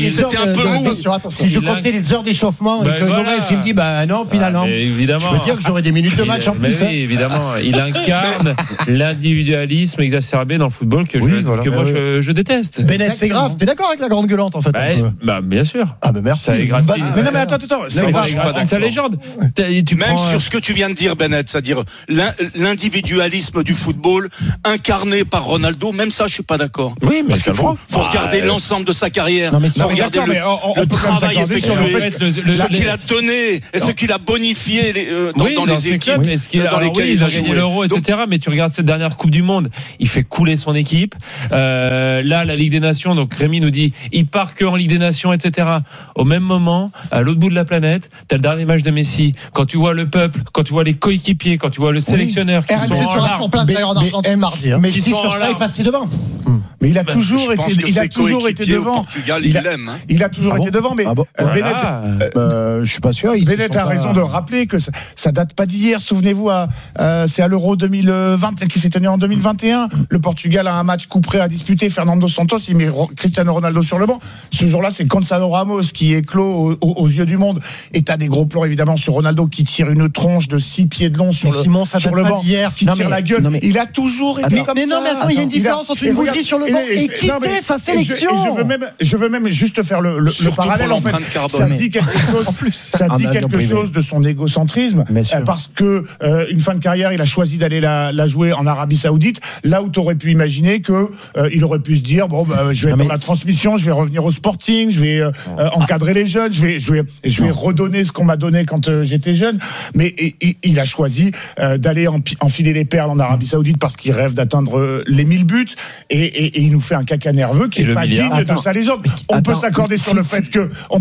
Speaker 8: je comptais les heures d'échauffement et que Novès il me dit non finalement, je veux dire que j'aurais des minutes de match en plus.
Speaker 10: Oui, évidemment, il incarne l'individualisme exacerbé dans le football que moi je déteste.
Speaker 2: Bennett, c'est grave. T'es d'accord avec la grande gueulante en fait?
Speaker 10: Bien sûr.
Speaker 2: Ah ben merci.
Speaker 8: Mais non mais attends,
Speaker 10: c'est sa légende.
Speaker 5: Même sur ce que tu viens de dire, Bennett, c'est-à-dire l'individualisme du football incarné par Ronaldo, même ça je suis pas d'accord.
Speaker 10: Oui, mais
Speaker 5: parce qu'il faut regarder l'ensemble de sa carrière, faut regarder le travail effectué, ce qu'il a donné et ce qu'il a bonifié dans les équipes dans lesquelles il a gagné
Speaker 10: l'Euro, etc. Mais tu regardes cette dernière Coupe du Monde, il fait couler son équipe. Là, la Ligue des Nations, donc Rémi nous dit, il part que en Ligue des Nations, etc. Au même moment, à l'autre bout de la planète, t'as le dernier match de Messi. Quand tu vois le peuple, quand tu vois les coéquipiers, quand tu vois le sélectionneur qui sont en larmes,
Speaker 2: en place d'ailleurs en Argentine mardi.
Speaker 8: Mais si sur ça, il est passé devant. Mais il a toujours été devant. Il a toujours été devant. Mais Bennett,
Speaker 2: je suis pas sûr.
Speaker 8: Bennett a raison de rappeler que ça date pas d'hier. Souvenez-vous, c'est à l'Euro 2020 qui s'est tenu en 2021. Le Portugal a un match coup près à disputer. Fernando Santos, il met Cristiano Ronaldo sur le banc. Ce jour-là, c'est Gonçalo Ramos qui éclot aux yeux du monde. Et t'as des gros plans évidemment sur Ronaldo qui tire une tronche de 6 pieds de long sur le banc, qui tire la gueule. Il a toujours été comme ça.
Speaker 2: Mais non, mais attends, il y a une différence entre une bougie sur le banc et quitter sa sélection.
Speaker 8: Je veux même juste faire le parallèle en fait. Ça dit quelque chose de son égocentrisme parce que une fin de carrière, il a choisi d'aller la jouer en Arabie Saoudite, là où tu aurais pu imaginer que il aurait pu se dire je vais être dans la transmission, je vais revenir au Sporting, je vais encadrer les jeunes, je vais redonner ce qu'on m'a donné quand j'étais jeune, mais il a choisi d'aller enfiler les perles en Arabie Saoudite parce qu'il rêve d'atteindre les 1000 buts et il nous fait un caca nerveux qui est pas digne de sa légende. On peut s'accorder sur le fait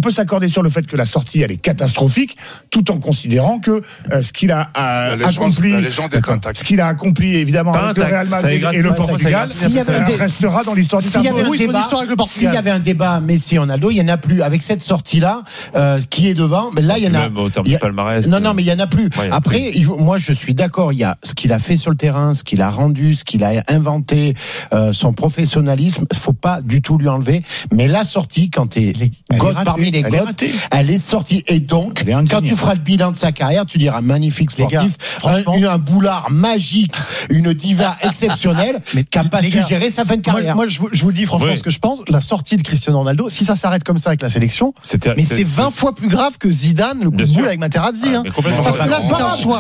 Speaker 8: que la sortie elle est catastrophique, tout en considérant que ce qu'il a accompli, ce qu'il a accompli évidemment avec le Real Madrid et le Portugal, restera dans l'histoire du football. S'il y avait un débat Messi-Ronaldo, il y en a plus avec cette sortie là qui est devant. Mais là il y en a. Non, mais il y en a plus. Après, moi je suis d'accord. Il y a ce qu'il a fait sur le terrain, ce qu'il a rendu, ce qu'il a inventé, son professionnalisme. Faut pas du tout lui enlever. Mais la sortie, quand t'es God parmi les gods, elle est sortie. Et donc, quand tu feras le bilan de sa carrière, tu diras magnifique sportif, un boulard magique, une diva exceptionnelle, qui a pas su gérer sa fin de carrière.
Speaker 2: Moi, je vous dis franchement ce que je pense. La sortie de Cristiano Ronaldo, si ça s'arrête comme ça avec la sélection, mais c'est 20 fois plus grave que Zidane, le coup de boule avec Materazzi. Parce que là, c'est un choix.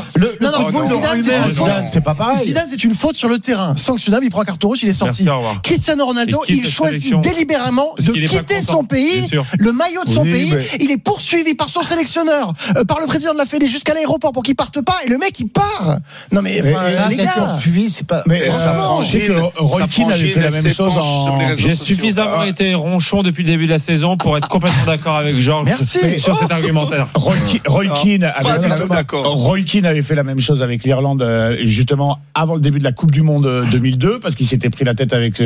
Speaker 2: Zidane, c'est pas pareil. Zidane, c'est une faute sur le terrain. Sanctionnable, il prend un carton rouge, il est sorti. Cristiano Ronaldo, il choisit délibérément de quitter son pays, le maillot de son pays. Il est poursuivi par son sélectionneur, par le président de la Fédé jusqu'à l'aéroport pour qu'il parte pas, et le mec il part. Non mais les gars,
Speaker 8: poursuivi, c'est pas.
Speaker 3: Mais Roy Keane avait fait la même chose.
Speaker 10: J'ai suffisamment été ronchon depuis le début de la saison pour être complètement d'accord avec Georges sur cet argumentaire.
Speaker 3: Roy Keane avait fait la même chose avec l'Irlande justement avant le début de la Coupe du Monde 2002 parce qu'il s'était pris la tête avec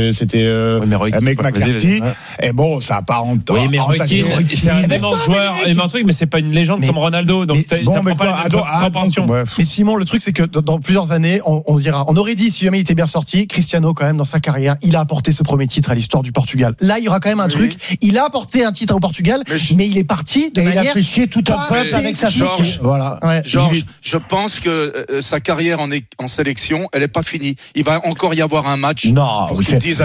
Speaker 3: McCarthy. Et bon, ça a pas rentré.
Speaker 10: Oui, mais Roy Keane, c'est un immense joueur, mais c'est pas une légende comme Ronaldo. Donc ça prend pas la proportion.
Speaker 2: Mais Simon, le truc c'est que dans plusieurs années, on aurait dit si jamais il était bien sorti, Cristiano quand même dans sa carrière, il a apporté ce premier titre à l'histoire du Portugal. Là, il y aura quand même un truc. Il a apporté un titre au Portugal, mais il est parti de manière.
Speaker 8: Il a fait chier tout un peuple avec sa
Speaker 5: Georges. Voilà. Georges, je pense que sa carrière en sélection, elle est pas finie. Il va encore y avoir un match pour qu'il dise à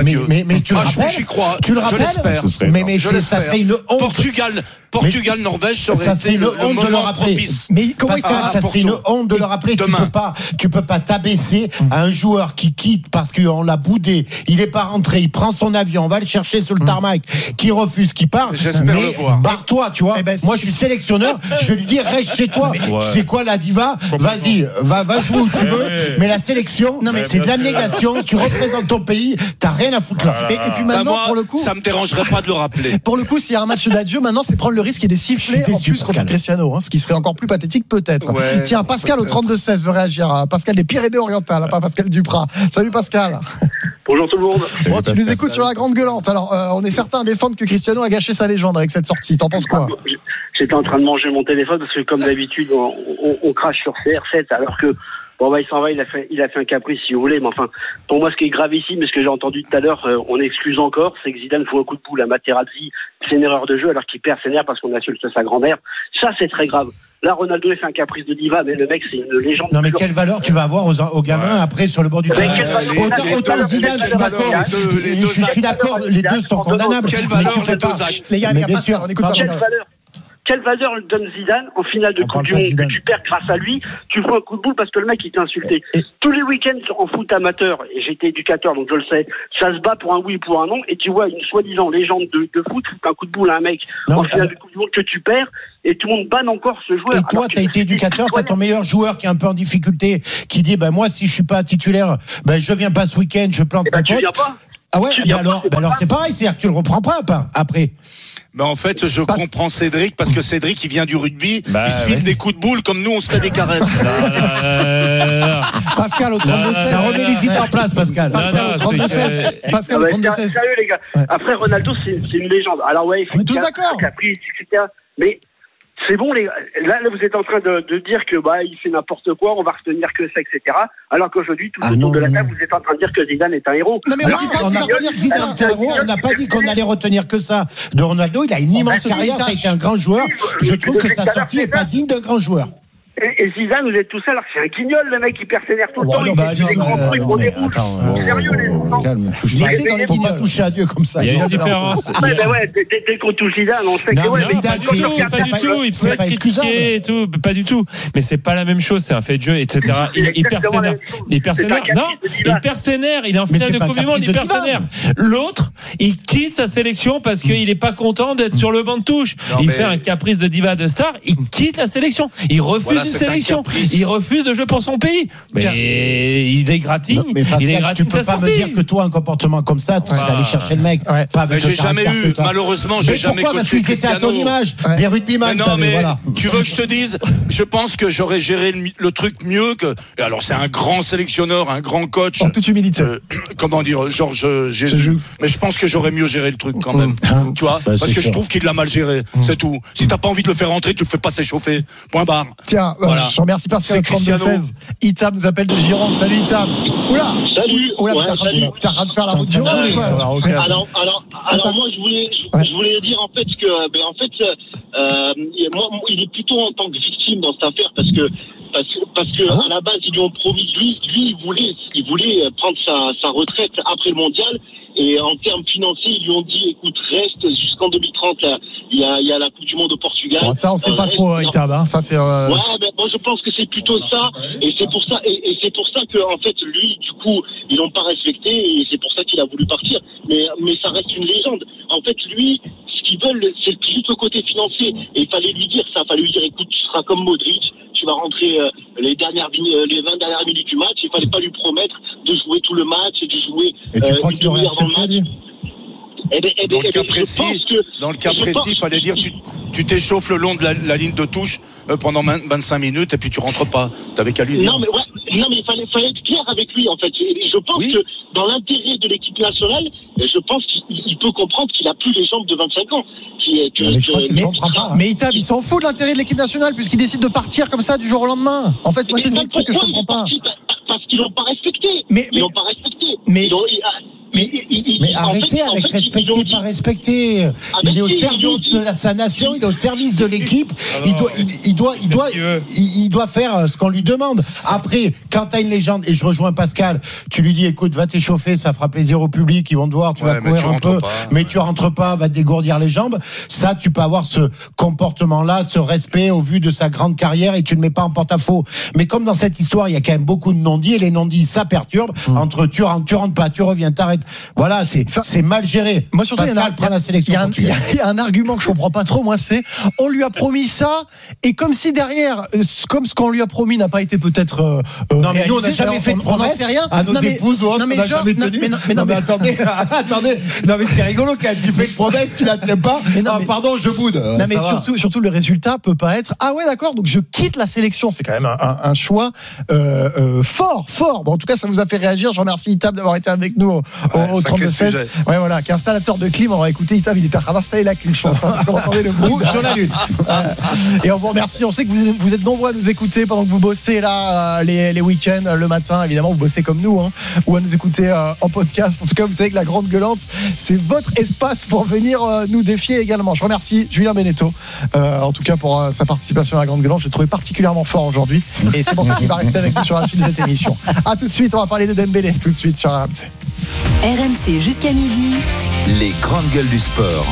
Speaker 5: Dieu.
Speaker 8: Mais tu le rappelles,
Speaker 5: j'y crois.
Speaker 8: Tu le rappelles,
Speaker 5: mais ça serait une honte. Portugal, Norvège, ça serait une honte de le rappeler.
Speaker 8: Mais comment ça serait une honte de le rappeler? Tu peux pas t'abaisser à un joueur qui quitte parce qu'on l'a boudé. Il est pas rentré. Il prend son avion. On va le chercher sur le tarmac. Qui refuse, qui part.
Speaker 5: J'espère le voir.
Speaker 8: Barre-toi, tu vois. Moi, je suis sélectionneur. Je vais lui dire, reste chez toi. C'est quoi la diva? Vas-y, va jouer où tu veux. Mais la sélection, c'est de l'abnégation. Tu représentes ton pays. T'as rien à foutre là.
Speaker 2: Et puis maintenant, pour le coup,
Speaker 5: ça me dérangerait pas de le rappeler.
Speaker 2: Pour le coup, s'il y a un match d'adieu, maintenant, c'est prendre le risque et des sifflets en plus contre Cristiano, ce qui serait encore plus pathétique peut-être.
Speaker 5: Ouais,
Speaker 2: tiens, Pascal au 32-16 veut réagir. Pascal des Pyrénées-Orientales, pas Pascal Duprat. Salut Pascal.
Speaker 4: Bonjour tout le monde.
Speaker 2: Bon, tu nous écoutes sur la grande gueulante. Alors, on est certain à défendre que Cristiano a gâché sa légende avec cette sortie. T'en penses quoi?
Speaker 4: J'étais en train de manger mon téléphone parce que comme d'habitude, on crache sur CR7 alors que il s'en va, il a fait un caprice si vous voulez, mais enfin, pour moi, ce qui est grave ici, mais ce que j'ai entendu tout à l'heure, on excuse encore, c'est que Zidane fout un coup de boule à Materazzi, c'est une erreur de jeu alors qu'il perd ses nerfs parce qu'on insulte sa grand-mère. Ça, c'est très grave. Là, Ronaldo a fait un caprice de diva, mais le mec, c'est une légende.
Speaker 8: Non, mais quelle valeur tu vas avoir aux gamins après sur le bord du terrain? Autant Zidane, je suis d'accord. Je suis d'accord, les deux sont condamnables.
Speaker 5: Quelle valeur les deux actes?
Speaker 2: Les gars, bien sûr, on écoute pas.
Speaker 4: Quelle valeur donne Zidane en finale de Coupe du Monde que tu perds grâce à lui? Tu fous un coup de boule parce que le mec il t'a insulté. Tous les week-ends en foot amateur, et j'ai été éducateur donc je le sais, ça se bat pour un oui ou pour un non, et tu vois une soi-disant légende de foot foutre un coup de boule à un mec en finale de Coupe du Monde que tu perds, et tout le monde banne encore ce joueur.
Speaker 8: Et toi, t'as été éducateur, t'as ton meilleur joueur qui est un peu en difficulté, qui dit moi si je suis pas titulaire, je viens pas ce week-end, je plante ma pote. Ah ouais, alors c'est pareil, c'est-à-dire que tu le reprends pas après.
Speaker 5: Mais en fait, je comprends Cédric parce que Cédric, il vient du rugby, il se file des coups de boule comme nous, on se fait des caresses.
Speaker 2: Pascal au 32-16.
Speaker 8: Ça remet les idées en place, Pascal.
Speaker 2: Pascal au 32-16. Pascal au 32-16.
Speaker 4: Sérieux, les gars. Après, Ronaldo, c'est une légende. Alors, ouais,
Speaker 2: on est tous d'accord.
Speaker 4: Caprice, etc. Mais c'est bon, les gars. Là, vous êtes en train de dire que il fait n'importe quoi, on va retenir que ça, etc. Alors qu'aujourd'hui, tout autour de la table, vous êtes en train de dire que Zidane est un héros.
Speaker 8: Non, mais on n'a pas dit que Zidane est un héros, on n'a pas dit qu'on allait retenir que ça de Ronaldo. Il a une immense carrière, ça a été un grand joueur. Je trouve que sa sortie n'est pas digne d'un grand joueur.
Speaker 4: Et Zidane, vous êtes tout seul, alors c'est un guignol, le mec, il perd ses nerfs tout le temps. Il fait des grands trucs, on est rouge. Sérieux, les gens.
Speaker 8: Il faut pas toucher à Dieu comme ça.
Speaker 10: Il y a une différence.
Speaker 4: Dès qu'on touche Zidane, on sait que
Speaker 10: Zidane, pas du tout. Il peut être critiqué et tout, pas du tout. Mais c'est pas la même chose, c'est un fait de jeu, etc. Il perd ses nerfs. Il perd ses nerfs. Non, il perd ses nerfs. Il est en finale de Coupe du Monde, il perd ses nerfs. L'autre, il quitte sa sélection parce qu'il est pas content d'être sur le banc de touche. Il fait un caprice de diva de star, il quitte la sélection. Il refuse une sélection. Il refuse de jouer pour son pays. Mais il égratigne.
Speaker 8: Mais Pascal, tu peux pas me dire que toi, un comportement comme ça, tu serais allé chercher le mec. Pas avec
Speaker 5: j'ai jamais eu, malheureusement, j'ai jamais coaché
Speaker 8: Cristiano. Parce que c'était à ton image, des rugbyman.
Speaker 5: Non, mais tu veux que je te dise, je pense que j'aurais géré le truc mieux que. Alors, c'est un grand sélectionneur, un grand coach.
Speaker 2: En toute humilité.
Speaker 5: Comment dire, Georges Jésus. Mais je pense que j'aurais mieux géré le truc quand même. Tu vois, parce que je trouve qu'il l'a mal géré. C'est tout. Si t'as pas envie de le faire rentrer, tu le fais pas s'échauffer. Point barre.
Speaker 2: Tiens, je remercie Pascal 32-16. Itam nous appelle de Gironde. Salut Itam. Oula.
Speaker 4: Salut.
Speaker 2: Salut. T'as rien de faire la route du Rhône.
Speaker 4: Alors moi je voulais dire en fait que moi il est plutôt en tant que victime dans cette affaire parce que à la base ils lui ont promis lui il voulait prendre sa retraite après le mondial. Et en termes financiers, ils lui ont dit, écoute, reste jusqu'en 2030. Là, il y a la Coupe du Monde au Portugal.
Speaker 2: Bon, ça, on sait pas trop, Itab. Ça, c'est.
Speaker 4: Ouais, mais moi, je pense que c'est plutôt ça. Et c'est pour ça. Et c'est pour ça que, en fait, lui, du coup, ils l'ont pas respecté. Et c'est pour ça qu'il a voulu partir. Mais ça reste une légende. En fait, lui, ce qu'ils veulent, c'est juste le côté financier. Et il fallait lui dire ça. Il fallait lui dire, écoute, tu seras comme Modric. Tu vas rentrer les 20 dernières minutes du match. Il fallait pas lui promettre de jouer tout le match et de jouer.
Speaker 8: Et tu crois qu'il aurait accepté, lui?
Speaker 5: Dans le cas précis, il fallait dire tu t'échauffes le long de la ligne de touche pendant 25 minutes et puis tu rentres pas. T'avais qu'à lui dire.
Speaker 4: Non mais il fallait être clair avec lui en fait. Et je pense que dans l'intérêt de l'équipe nationale, je pense qu'il peut comprendre qu'il a plus les jambes de 25 ans.
Speaker 2: Mais Itab, il s'en fout de l'intérêt de l'équipe nationale puisqu'il décide de partir comme ça du jour au lendemain. En fait, moi c'est ça le truc que je comprends pas.
Speaker 4: Parce qu'ils l'ont pas respecté. Ils l'ont pas respecté.
Speaker 8: Mais arrêtez avec respecter, pas respecter. Il est au service de sa nation, il est au service de l'équipe. Il doit faire ce qu'on lui demande. Après, quand t'as une légende, et je rejoins Pascal, tu lui dis, écoute, va t'échauffer, ça fera plaisir au public, ils vont te voir, tu vas courir un peu, mais tu rentres pas, va te dégourdir les jambes. Ça, tu peux avoir ce comportement-là, ce respect au vu de sa grande carrière, et tu ne mets pas en porte-à-faux. Mais comme dans cette histoire, il y a quand même beaucoup de non-dits, et les non-dits, ça perturbe. Entre tu rentres pas, tu reviens, t'arrêtes. Voilà, c'est mal géré.
Speaker 2: Moi, surtout,
Speaker 8: Pascal prend la sélection.
Speaker 2: Il y a un argument que je comprends pas trop, moi, c'est, on lui a promis ça, et comme si derrière, comme ce qu'on lui a promis n'a pas été peut-être,
Speaker 8: non, mais nous, on n'a jamais fait de promesse à nos épouses ou autres, on n'a jamais tenu. Non, mais attendez. Non, mais c'est rigolo quand même. Tu fais une promesse, tu la tiens pas. Pardon, je boude.
Speaker 2: Non, mais surtout, le résultat peut pas être, ah ouais, d'accord, donc je quitte la sélection. C'est quand même un choix, fort. Bon, en tout cas, ça vous a fait réagir. Je remercie Itab d'avoir été avec nous au 32-16. Ouais, voilà, qui est installateur de clim. On va écouter Itab, il était en train d'installer la clim, je pense, parce qu'on entendait le bruit
Speaker 8: sur la lune.
Speaker 2: Et on vous remercie. On sait que vous êtes nombreux à nous écouter pendant que vous bossez là, les week-ends, le matin. Évidemment, vous bossez comme nous, ou à nous écouter en podcast. En tout cas, vous savez que la Grande Gueulante, c'est votre espace pour venir nous défier également. Je remercie Julien Beneteau, en tout cas pour sa participation à la Grande Gueulante. Je l'ai trouvé particulièrement fort aujourd'hui, et c'est pour ça qu'il va rester avec nous sur la suite de cette émission. À tout de suite, on va parler de Dembélé tout de suite sur RMC.
Speaker 11: RMC jusqu'à midi.
Speaker 18: Les grandes gueules du sport.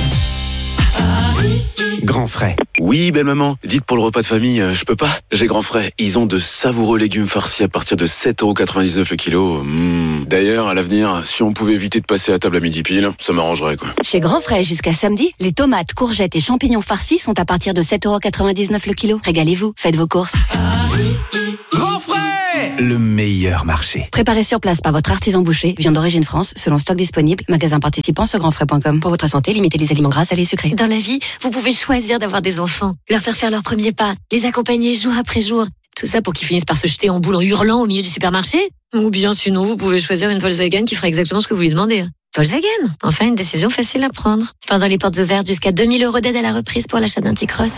Speaker 12: Grand Frais. Oui, belle maman. Dites pour le repas de famille, je peux pas. J'ai Grand Frais. Ils ont de savoureux légumes farcis à partir de 7,99€ le kilo. D'ailleurs, à l'avenir, si on pouvait éviter de passer à table à midi pile, ça m'arrangerait, quoi.
Speaker 13: Chez Grand Frais, jusqu'à samedi, les tomates, courgettes et champignons farcis sont à partir de 7,99€ le kilo. Régalez-vous, faites vos courses.
Speaker 12: Grand Frais! Le meilleur marché.
Speaker 13: Préparé sur place par votre artisan boucher, viande d'origine France, selon stock disponible, magasin participant sur grandfrais.com. Pour votre santé, limitez les aliments gras, salés et sucrés.
Speaker 15: Dans la vie, vous pouvez choisir d'avoir des enfants, leur faire leurs premiers pas, les accompagner jour après jour. Tout ça pour qu'ils finissent par se jeter en boule en hurlant au milieu du supermarché. Ou bien sinon, vous pouvez choisir une Volkswagen qui fera exactement ce que vous lui demandez. Volkswagen, enfin une décision facile à prendre. Pendant les portes ouvertes, jusqu'à 2000 € d'aide à la reprise pour l'achat d'un T-Cross.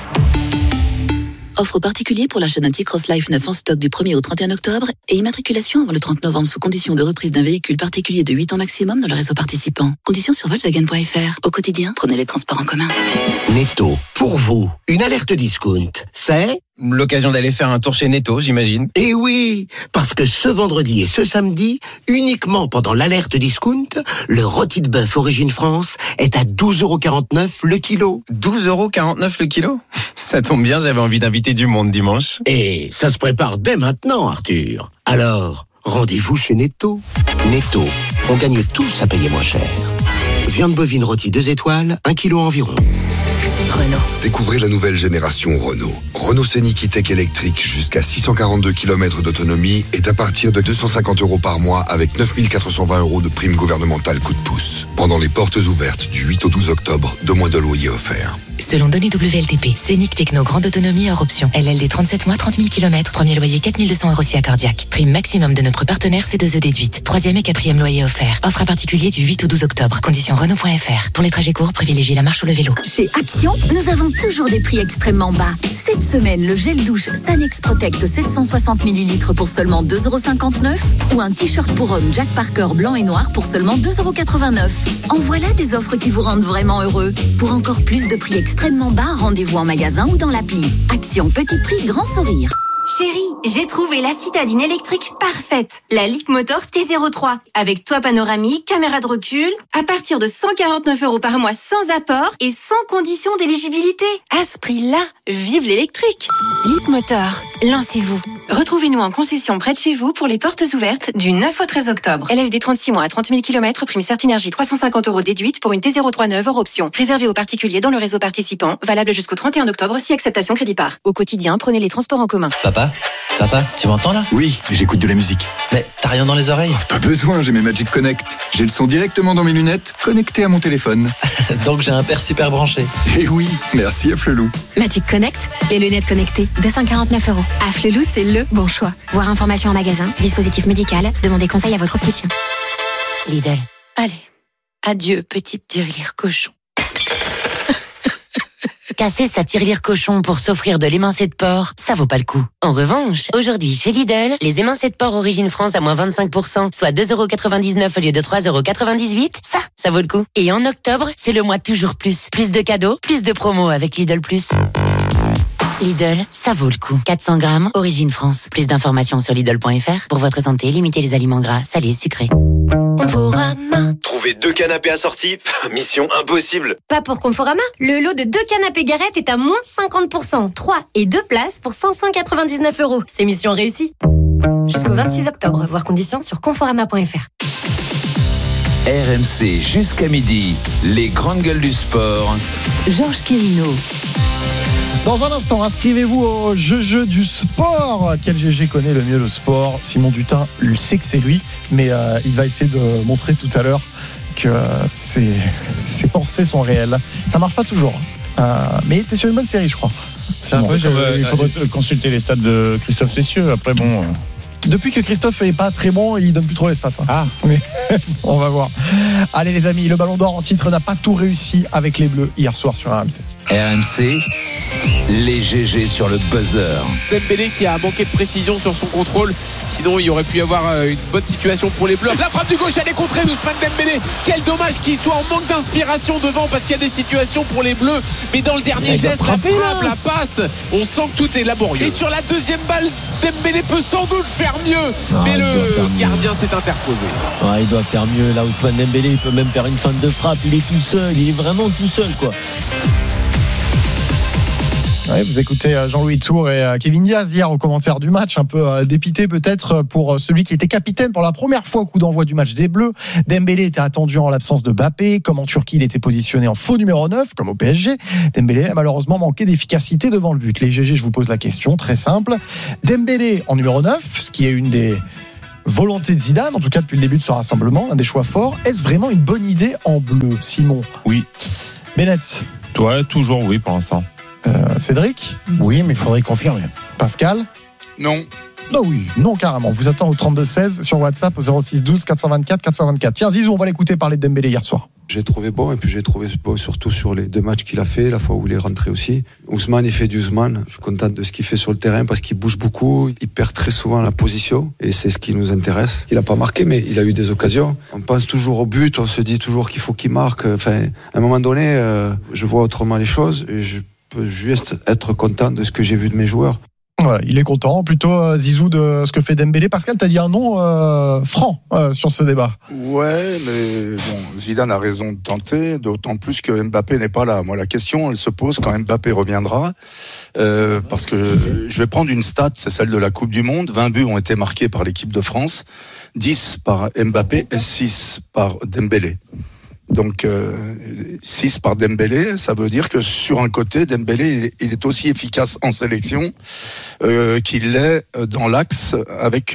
Speaker 16: Offre particulière pour l'achat d'un T-Cross Life 9 en stock du 1er au 31 octobre et immatriculation avant le 30 novembre sous condition de reprise d'un véhicule particulier de 8 ans maximum dans le réseau participant. Conditions sur Volkswagen.fr. Au quotidien, prenez les transports en commun.
Speaker 17: Netto, pour vous, une alerte discount, c'est
Speaker 21: l'occasion d'aller faire un tour chez Netto, j'imagine.
Speaker 17: Eh oui, parce que ce vendredi et ce samedi, uniquement pendant l'alerte discount, le rôti de bœuf Origine France est à 12,49€ le kilo.
Speaker 21: 12,49€ le kilo ? Ça tombe bien, j'avais envie d'inviter du monde dimanche.
Speaker 17: Et ça se prépare dès maintenant, Arthur. Alors, rendez-vous chez Netto. Netto, on gagne tous à payer moins cher. Viande bovine rôtie 2 étoiles, 1 kilo environ.
Speaker 23: Renault. Découvrez la nouvelle génération Renault. Renault Scénic E-Tech électrique jusqu'à 642 km d'autonomie est à partir de 250 € par mois avec 9 420 € de prime gouvernementale coup de pouce. Pendant les portes ouvertes du 8 au 12 octobre, 2 mois de loyer offerts.
Speaker 28: Selon données WLTP, Scénic Techno grande autonomie hors option. LLD 37 mois, 30 000 km. Premier loyer 4 200 € si accordiaque. Prime maximum de notre partenaire C2E déduite. 3e et 4e loyer offert. Offre à particulier du 8 au 12 octobre. Conditions Renault.fr. Pour les trajets courts, privilégiez la marche ou le vélo.
Speaker 29: Chez Action, nous avons toujours des prix extrêmement bas. Cette semaine, le gel douche Sanex Protect 760 ml pour seulement 2,59 € ou un t-shirt pour homme Jack Parker blanc et noir pour seulement 2,89 €. En voilà des offres qui vous rendent vraiment heureux. Pour encore plus de prix extrêmement bas, rendez-vous en magasin ou dans l'appli. Action petit prix, grand sourire.
Speaker 30: Chérie, j'ai trouvé la citadine électrique parfaite. La Leapmotor T03. Avec toit panoramique, caméra de recul, à partir de 149 € par mois sans apport et sans condition d'éligibilité. À ce prix-là, vive l'électrique. Leapmotor, lancez-vous. Retrouvez-nous en concession près de chez vous pour les portes ouvertes du 9 au 13 octobre. LLD 36 mois à 30 000 km, prime Certinergie 350 € déduite pour une T03 neuve hors option. Réservé aux particuliers dans le réseau participant, valable jusqu'au 31 octobre si acceptation crédit par. Au quotidien, prenez les transports en commun.
Speaker 31: Papa, tu m'entends là?
Speaker 23: Oui, j'écoute de la musique.
Speaker 31: Mais t'as rien dans les oreilles?
Speaker 23: Pas besoin, j'ai mes Magic Connect. J'ai le son directement dans mes lunettes, connecté à mon téléphone.
Speaker 31: Donc j'ai un père super branché.
Speaker 23: Eh oui, merci à Flelou.
Speaker 13: Magic Connect, les lunettes connectées, 249 €. À Flelou, c'est le bon choix. Voir information en magasin, dispositif médical, demandez conseil à votre opticien.
Speaker 30: Lidl. Allez, adieu petite tirelire cochon.
Speaker 28: Casser sa tirelire cochon pour s'offrir de l'émincé de porc, ça vaut pas le coup. En revanche, aujourd'hui chez Lidl, les émincés de porc Origine France à moins 25%, soit 2,99€ au lieu de 3,98€, ça vaut le coup. Et en octobre, c'est le mois toujours plus. Plus de cadeaux, plus de promos avec Lidl+. Lidl, ça vaut le coup. 400 grammes, Origine France. Plus d'informations sur Lidl.fr. Pour votre santé, limitez les aliments gras, salés, sucrés.
Speaker 1: Conforama. Trouver 2 canapés assortis, mission impossible.
Speaker 30: Pas pour Conforama. Le lot de 2 canapés Garrett est à moins 50%. 3 et 2 places pour 599€. C'est mission réussie. Jusqu'au 26 octobre. Voir conditions sur conforama.fr.
Speaker 18: RMC jusqu'à midi. Les grandes gueules du sport.
Speaker 28: Georges Quirino.
Speaker 2: Dans un instant, inscrivez-vous au jeu du sport. Quel GG connaît le mieux le sport? Simon Dutin, il sait que c'est lui, mais il va essayer de montrer tout à l'heure que ses pensées sont réelles. Ça marche pas toujours, mais t'es sur une bonne série, je crois.
Speaker 3: C'est un peu, il faudrait consulter les stats de Christophe Cessieux. Après, bon.
Speaker 2: Depuis que Christophe est pas très bon, il donne plus trop les stats.
Speaker 3: Ah,
Speaker 2: mais on va voir. Allez les amis, le Ballon d'Or en titre n'a pas tout réussi avec les Bleus hier soir sur RMC.
Speaker 18: RMC, les GG sur le buzzer.
Speaker 6: Dembélé qui a manqué de précision sur son contrôle, sinon il y aurait pu y avoir une bonne situation pour les Bleus. La frappe du gauche, elle est contrée d'Ousmane Dembélé. Quel dommage qu'il soit en manque d'inspiration devant, parce qu'il y a des situations pour les Bleus, mais dans le dernier geste, la frappe, la passe, on sent que tout est laborieux. Et sur la deuxième balle, Dembélé peut sans doute faire mieux, mais le gardien s'est interposé.
Speaker 7: Il doit faire mieux. Là, Ousmane Dembélé, il peut même faire une feinte de frappe. Il est tout seul, il est vraiment tout seul, quoi.
Speaker 2: Ouais, vous écoutez Jean-Louis Tour et Kevin Diaz hier au commentaire du match, un peu dépité peut-être pour celui qui était capitaine pour la première fois au coup d'envoi du match des Bleus. Dembélé était attendu en l'absence de Mbappé, comme en Turquie il était positionné en faux numéro 9 comme au PSG. Dembélé a malheureusement manqué d'efficacité devant le but. Les GG, je vous pose la question très simple. Dembélé en numéro 9, ce qui est une des volontés de Zidane, en tout cas depuis le début de ce rassemblement, un des choix forts. Est-ce vraiment une bonne idée en bleu, Simon?
Speaker 3: Oui.
Speaker 2: Bennett?
Speaker 10: Toi, toujours oui pour l'instant.
Speaker 2: Cédric?
Speaker 3: Oui, mais il faudrait confirmer.
Speaker 2: Pascal?
Speaker 5: Non.
Speaker 2: Non, oui, non, carrément. Vous attend au 32-16 sur WhatsApp au 06 12 424 424. Tiens, Zizou, on va l'écouter parler de Dembélé hier soir.
Speaker 9: J'ai trouvé bon, et puis j'ai trouvé bon surtout sur les 2 matchs qu'il a fait, la fois où il est rentré aussi. Ousmane, il fait du Ousmane. Je suis content de ce qu'il fait sur le terrain parce qu'il bouge beaucoup, il perd très souvent la position et c'est ce qui nous intéresse. Il n'a pas marqué, mais il a eu des occasions. On pense toujours au but, on se dit toujours qu'il faut qu'il marque. Enfin, à un moment donné, je vois autrement les choses et je peux juste être content de ce que j'ai vu de mes joueurs.
Speaker 2: Voilà, il est content, plutôt Zizou, de ce que fait Dembélé. Pascal, t'as dit un nom franc sur ce débat.
Speaker 14: Ouais, mais bon, Zidane a raison de tenter, d'autant plus que Mbappé n'est pas là. Moi, la question, elle se pose quand Mbappé reviendra, parce que je vais prendre une stat, c'est celle de la Coupe du Monde. 20 buts ont été marqués par l'équipe de France, 10 par Mbappé et 6 par Dembélé. Donc 6 par Dembélé, ça veut dire que sur un côté, Dembélé il est aussi efficace en sélection qu'il l'est dans l'axe avec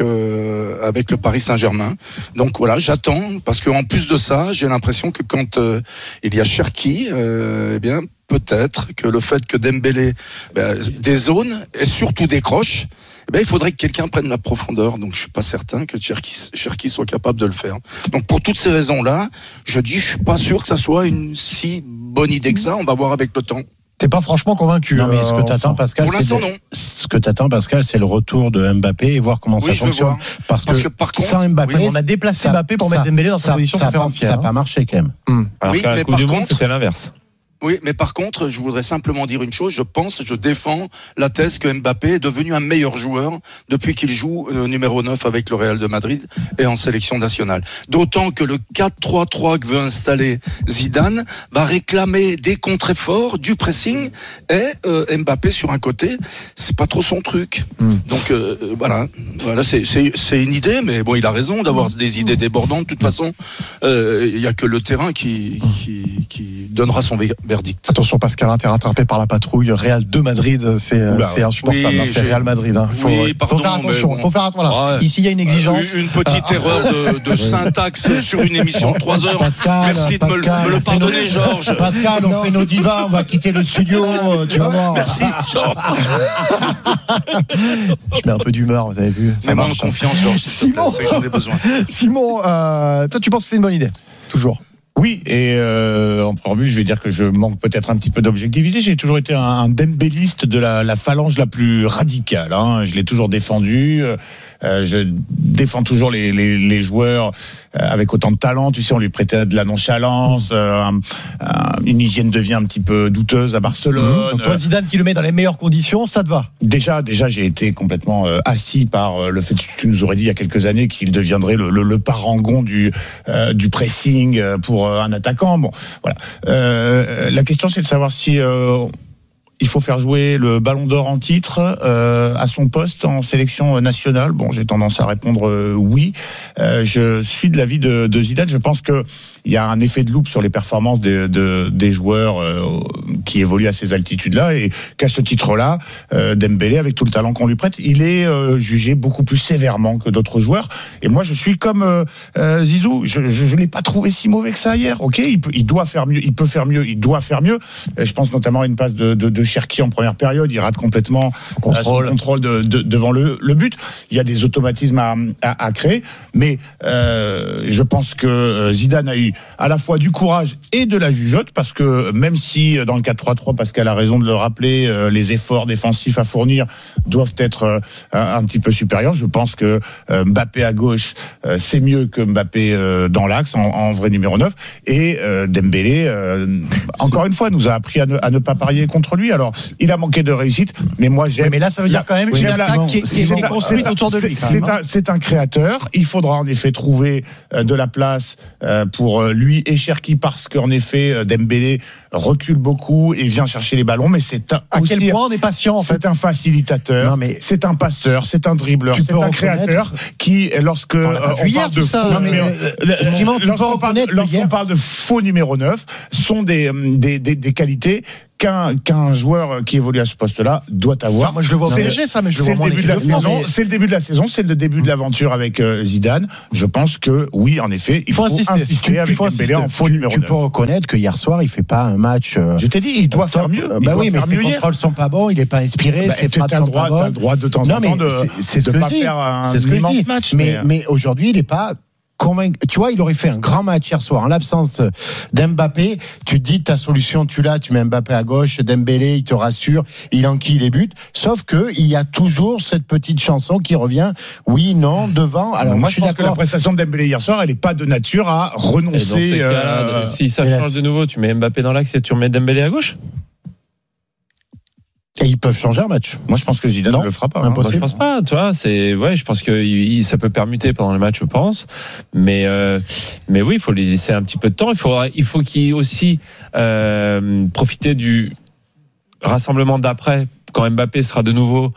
Speaker 14: le Paris Saint-Germain. Donc voilà, j'attends parce qu'en plus de ça, j'ai l'impression que quand il y a Cherki, eh bien peut-être que le fait que Dembélé dézone et surtout décroche, il faudrait que quelqu'un prenne la profondeur. Donc je suis pas certain que Cherki soit capable de le faire. Donc pour toutes ces raisons-là, je suis pas sûr que ça soit une si bonne idée que ça. On va voir avec le temps.
Speaker 2: T'es pas franchement convaincu?
Speaker 3: Non, mais ce que t'attends, Pascal,
Speaker 14: pour l'instant, non.
Speaker 3: Ce que t'attends, Pascal, c'est le retour de Mbappé et voir comment ça fonctionne. Parce que
Speaker 14: par contre,
Speaker 3: sans Mbappé,
Speaker 2: on a déplacé Mbappé pour mettre Dembélé dans sa position préférentielle.
Speaker 3: Ça n'a pas marché quand même.
Speaker 10: Alors
Speaker 14: oui,
Speaker 10: qu'à la Coupe du Monde, c'était l'inverse.
Speaker 14: Oui, mais par contre, je voudrais simplement dire une chose. Je défends la thèse que Mbappé est devenu un meilleur joueur depuis qu'il joue numéro 9 avec le Real de Madrid et en sélection nationale. D'autant que le 4-3-3 que veut installer Zidane va réclamer des contre-efforts, du pressing, et Mbappé sur un côté, c'est pas trop son truc. Donc voilà, c'est une idée, mais bon, il a raison d'avoir des idées débordantes. De toute façon, il y a que le terrain qui donnera son verdict.
Speaker 2: Attention, Pascal, t'es rattrapé par la patrouille. Real de Madrid, c'est insupportable.
Speaker 14: Oui,
Speaker 2: c'est Real Madrid. Faut faire attention.
Speaker 14: Bon,
Speaker 2: faut faire attention. Voilà. Ici, il y a une exigence.
Speaker 14: Une petite erreur de syntaxe sur une émission de 3 heures.
Speaker 3: Pascal,
Speaker 14: merci de me le pardonner, Georges.
Speaker 3: Pascal, on fait nos divas, on va quitter le studio. Tu vas voir.
Speaker 14: Merci, Georges.
Speaker 2: Je mets un peu d'humeur, vous avez vu.
Speaker 14: Mets-moi en confiance, Georges.
Speaker 2: Simon,
Speaker 14: c'est que j'en ai besoin.
Speaker 2: Simon, toi, tu penses que c'est une bonne idée? Toujours.
Speaker 3: Oui, et en préambule, je vais dire que je manque peut-être un petit peu d'objectivité. J'ai toujours été un dembéliste de la phalange la plus radicale. Je l'ai toujours défendu. Je défends toujours les joueurs avec autant de talent. Tu sais, on lui prêtait de la nonchalance, une hygiène de vie un petit peu douteuse à Barcelone.
Speaker 2: Donc toi, Zidane, qui le met dans les meilleures conditions, ça te va?
Speaker 3: Déjà, j'ai été complètement assis par le fait que tu nous aurais dit il y a quelques années qu'il deviendrait le parangon du pressing pour un attaquant. Bon, voilà. La question, c'est de savoir si il faut faire jouer le Ballon d'Or en titre à son poste en sélection nationale. Bon, j'ai tendance à répondre oui. Je suis de l'avis de Zidane. Je pense que il y a un effet de loupe sur les performances des joueurs qui évoluent à ces altitudes-là, et qu'à ce titre-là, Dembélé, avec tout le talent qu'on lui prête, il est jugé beaucoup plus sévèrement que d'autres joueurs. Et moi, je suis comme Zizou. Je l'ai pas trouvé si mauvais que ça hier. Ok, il doit faire mieux. Il peut faire mieux. Il doit faire mieux. Je pense notamment à une passe de Cherki en première période, il rate complètement son contrôle devant le but. Il y a des automatismes à créer, mais je pense que Zidane a eu à la fois du courage et de la jugeote, parce que même si dans le 4-3-3, Pascal a raison de le rappeler, les efforts défensifs à fournir doivent être un petit peu supérieurs, je pense que Mbappé à gauche, c'est mieux que Mbappé dans l'axe, en vrai numéro 9, et Dembélé, encore une fois, nous a appris à ne pas parier contre lui. Alors, il a manqué de réussite, mais moi j'aime.
Speaker 2: Mais là, ça veut dire quand même qu'il y a une attaque qui est construite autour de lui.
Speaker 3: C'est un créateur. Il faudra en effet trouver de la place pour lui et Cherki, parce qu'en effet, Dembélé recule beaucoup et vient chercher les ballons. Mais c'est à
Speaker 2: quel point on est patient, en fait.
Speaker 3: C'est un facilitateur. C'est un passeur. C'est un dribbleur. C'est un créateur qui, lorsque on parle de lorsqu'on parle de faux numéro 9, sont des qualités qu'un joueur qui évolue à ce poste-là doit avoir.
Speaker 2: Enfin, moi, je le vois au PSG, ça, mais je le vois moins en équipe de France.
Speaker 3: C'est le début de la saison, c'est le début de l'aventure avec Zidane. Je pense que, oui, en effet, il faut insister avec Dembélé en faux numéro 9.
Speaker 4: Tu peux reconnaître que hier soir, il fait pas un match.
Speaker 3: Je t'ai dit, il doit faire mieux.
Speaker 4: Bah oui, mais ses contrôles sont pas bons, il est pas inspiré, ses frappes sont pas bonnes.
Speaker 3: T'as le droit de temps en temps de pas faire un immense match.
Speaker 4: Mais aujourd'hui, il est pas convaincu. Tu vois, il aurait fait un grand match hier soir en l'absence d'Mbappé. Tu te dis, ta solution, tu l'as, tu mets Mbappé à gauche, Dembélé, il te rassure, il enquille les buts. Sauf que il y a toujours cette petite chanson qui revient. Oui, non, devant. Alors
Speaker 3: moi, je pense que la prestation de Dembélé hier soir, elle est pas de nature à renoncer.
Speaker 10: Si ça change de nouveau, tu mets Mbappé dans l'axe et tu remets Dembélé à gauche.
Speaker 4: Et ils peuvent changer un match.
Speaker 3: Moi, je pense que Zidane ne le fera pas.
Speaker 10: Moi, je pense pas. Tu vois, je pense que ça peut permuter pendant le match, je pense. Mais oui, il faut lui laisser un petit peu de temps. Il faut qu'il aussi profiter du rassemblement d'après, quand Mbappé sera de nouveau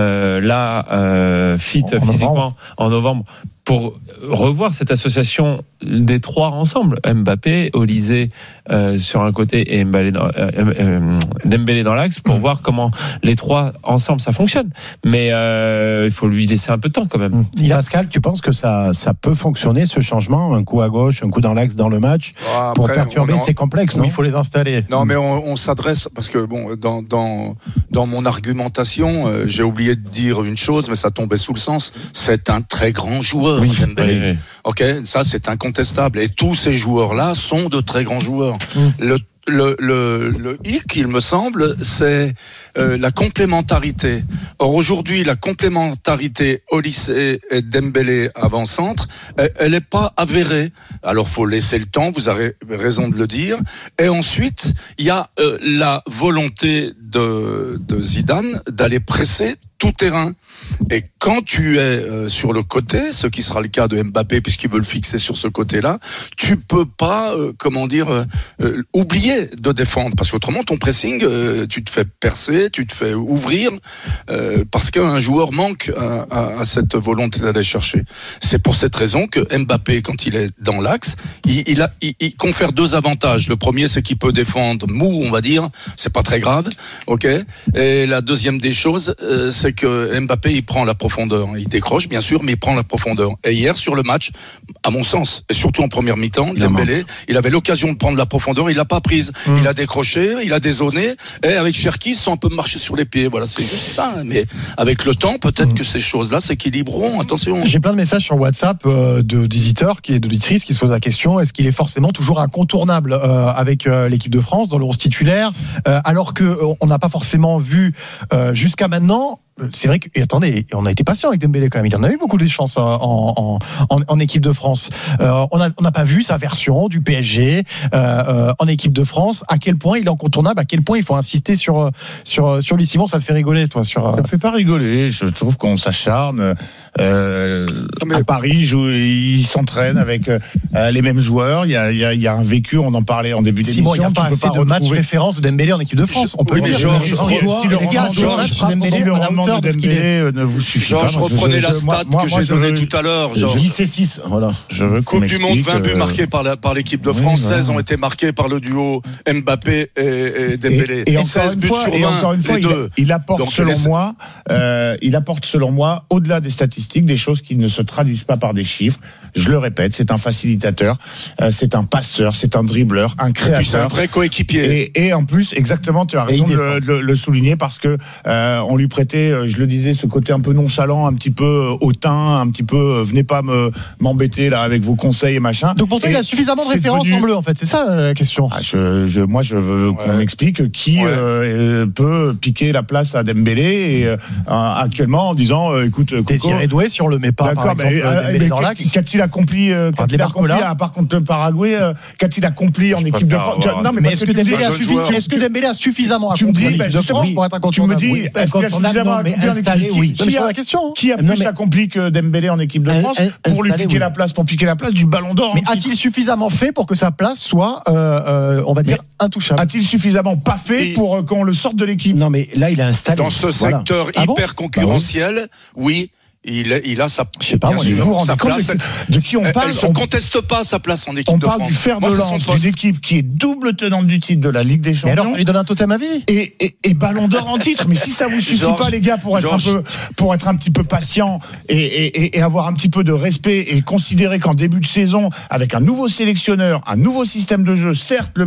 Speaker 10: fit physiquement en novembre, pour revoir cette association des trois ensemble, Mbappé, Olysée sur un côté et Dembélé dans l'axe, pour voir comment les trois ensemble ça fonctionne. Mais il faut lui laisser un peu de temps quand même.
Speaker 4: Pascal, tu penses que ça peut fonctionner, ce changement, un coup à gauche, un coup dans l'axe dans le match, pour perturber? C'est complexe, non?
Speaker 2: Il faut les installer.
Speaker 14: Non, mais on s'adresse, parce que bon, dans mon argumentation, j'ai oublié de dire une chose, mais ça tombait sous le sens. C'est un très grand joueur. Oui. Ok, ça c'est incontestable. Et tous ces joueurs-là sont de très grands joueurs. Le hic, il me semble, c'est la complémentarité. Or aujourd'hui, la complémentarité Olysée et Dembélé avant-centre, elle n'est pas avérée. Alors faut laisser le temps, vous avez raison de le dire. Et ensuite, il y a la volonté de Zidane d'aller presser tout terrain. Et quand tu es sur le côté, ce qui sera le cas de Mbappé puisqu'il veut le fixer sur ce côté-là, tu peux pas, oublier de défendre, parce qu'autrement ton pressing, tu te fais percer, tu te fais ouvrir, parce qu'un joueur manque à cette volonté d'aller chercher. C'est pour cette raison que Mbappé, quand il est dans l'axe, il confère deux avantages. Le premier, c'est qu'il peut défendre mou, on va dire, c'est pas très grave, ok. Et la deuxième des choses, c'est
Speaker 5: c'est que Mbappé, il prend la profondeur. Il décroche, bien sûr, mais il prend la profondeur. Et hier, sur le match, à mon sens, et surtout en première mi-temps, Dembélé, il avait l'occasion de prendre la profondeur, il l'a pas prise. Il a décroché, il a dézonné, et avec Cherki, ils sont un peu marché sur les pieds. Voilà, c'est juste ça. Mais avec le temps, peut-être que ces choses-là s'équilibreront. Attention.
Speaker 2: J'ai plein de messages sur WhatsApp d'éditeurs d'auditrices qui se posent la question, est-ce qu'il est forcément toujours incontournable avec l'équipe de France dans le 11 titulaire, alors qu'on n'a pas forcément vu jusqu'à maintenant. C'est vrai que, et attendez, on a été patient avec Dembélé quand même. Il en a eu beaucoup de chances en équipe de France. On n'a pas vu sa version du PSG en équipe de France. À quel point il est incontournable, à quel point il faut insister sur lui. Simon, ça te fait rigoler, toi? Ça
Speaker 3: me fait pas rigoler. Je trouve qu'on s'acharne. À Paris, il s'entraîne avec les mêmes joueurs. Il y a un vécu. On en parlait en début d'émission.
Speaker 2: Simon, il n'y a pas assez de matchs référence de Dembélé en équipe de France. On peut le dire.
Speaker 5: Ne vous suffit pas. Je reprenais la stat que j'ai donnée tout à l'heure.
Speaker 4: 10 et 6. Voilà.
Speaker 5: Coupe du Monde, 20 buts marqués par l'équipe de France, 16 ont été marqués par le duo Mbappé et Dembélé.
Speaker 3: Et 16 buts sur 20. Encore une fois, il apporte selon moi, au-delà des statistiques, des choses qui ne se traduisent pas par des chiffres. Je le répète, c'est un facilitateur, c'est un passeur, c'est un dribbleur, un créateur.
Speaker 5: C'est un vrai coéquipier.
Speaker 3: Et en plus, exactement, tu as raison de le souligner parce que on lui prêtait, je le disais, ce côté un peu nonchalant, un petit peu hautain, un petit peu venez pas m'embêter là avec vos conseils et machin.
Speaker 2: Donc pour toi, il a suffisamment de références en bleu en fait, c'est ça la question.
Speaker 3: Moi je veux qu'on m'explique qui peut piquer la place à Dembélé et actuellement en disant écoute
Speaker 2: Désiré Doué si on le met pas par exemple Dembélé dans l'axe.
Speaker 3: Qu'a-t-il accompli à part contre le Paraguay, qu'a-t-il accompli en équipe de France?
Speaker 2: Non mais est-ce que Dembélé a suffisamment accompli en équipe de France pour être incontournable?
Speaker 3: Tu me dis est-ce qu'il a suffisamment qui a plus accompli que Dembélé en équipe de France pour lui piquer la place, du Ballon d'Or?
Speaker 2: Mais a-t-il suffisamment fait pour que sa place soit, on va dire, intouchable?
Speaker 3: A-t-il suffisamment pas fait pour qu'on le sorte de l'équipe?
Speaker 4: Non, mais là, il a installé.
Speaker 5: Dans ce secteur hyper concurrentiel, oui. Il a sa,
Speaker 2: je sais pas,
Speaker 5: sa place.
Speaker 3: De qui on parle?
Speaker 5: Elle se conteste pas sa place en équipe de France.
Speaker 3: On parle du fer de lance d'une équipe qui est double tenante du titre de la Ligue des Champions.
Speaker 2: Et alors, ça lui donne un totem à vie.
Speaker 3: Et Ballon d'Or en titre. Mais si ça vous suffit pas, les gars, pour être un petit peu patient et avoir un petit peu de respect et considérer qu'en début de saison, avec un nouveau sélectionneur, un nouveau système de jeu, certes,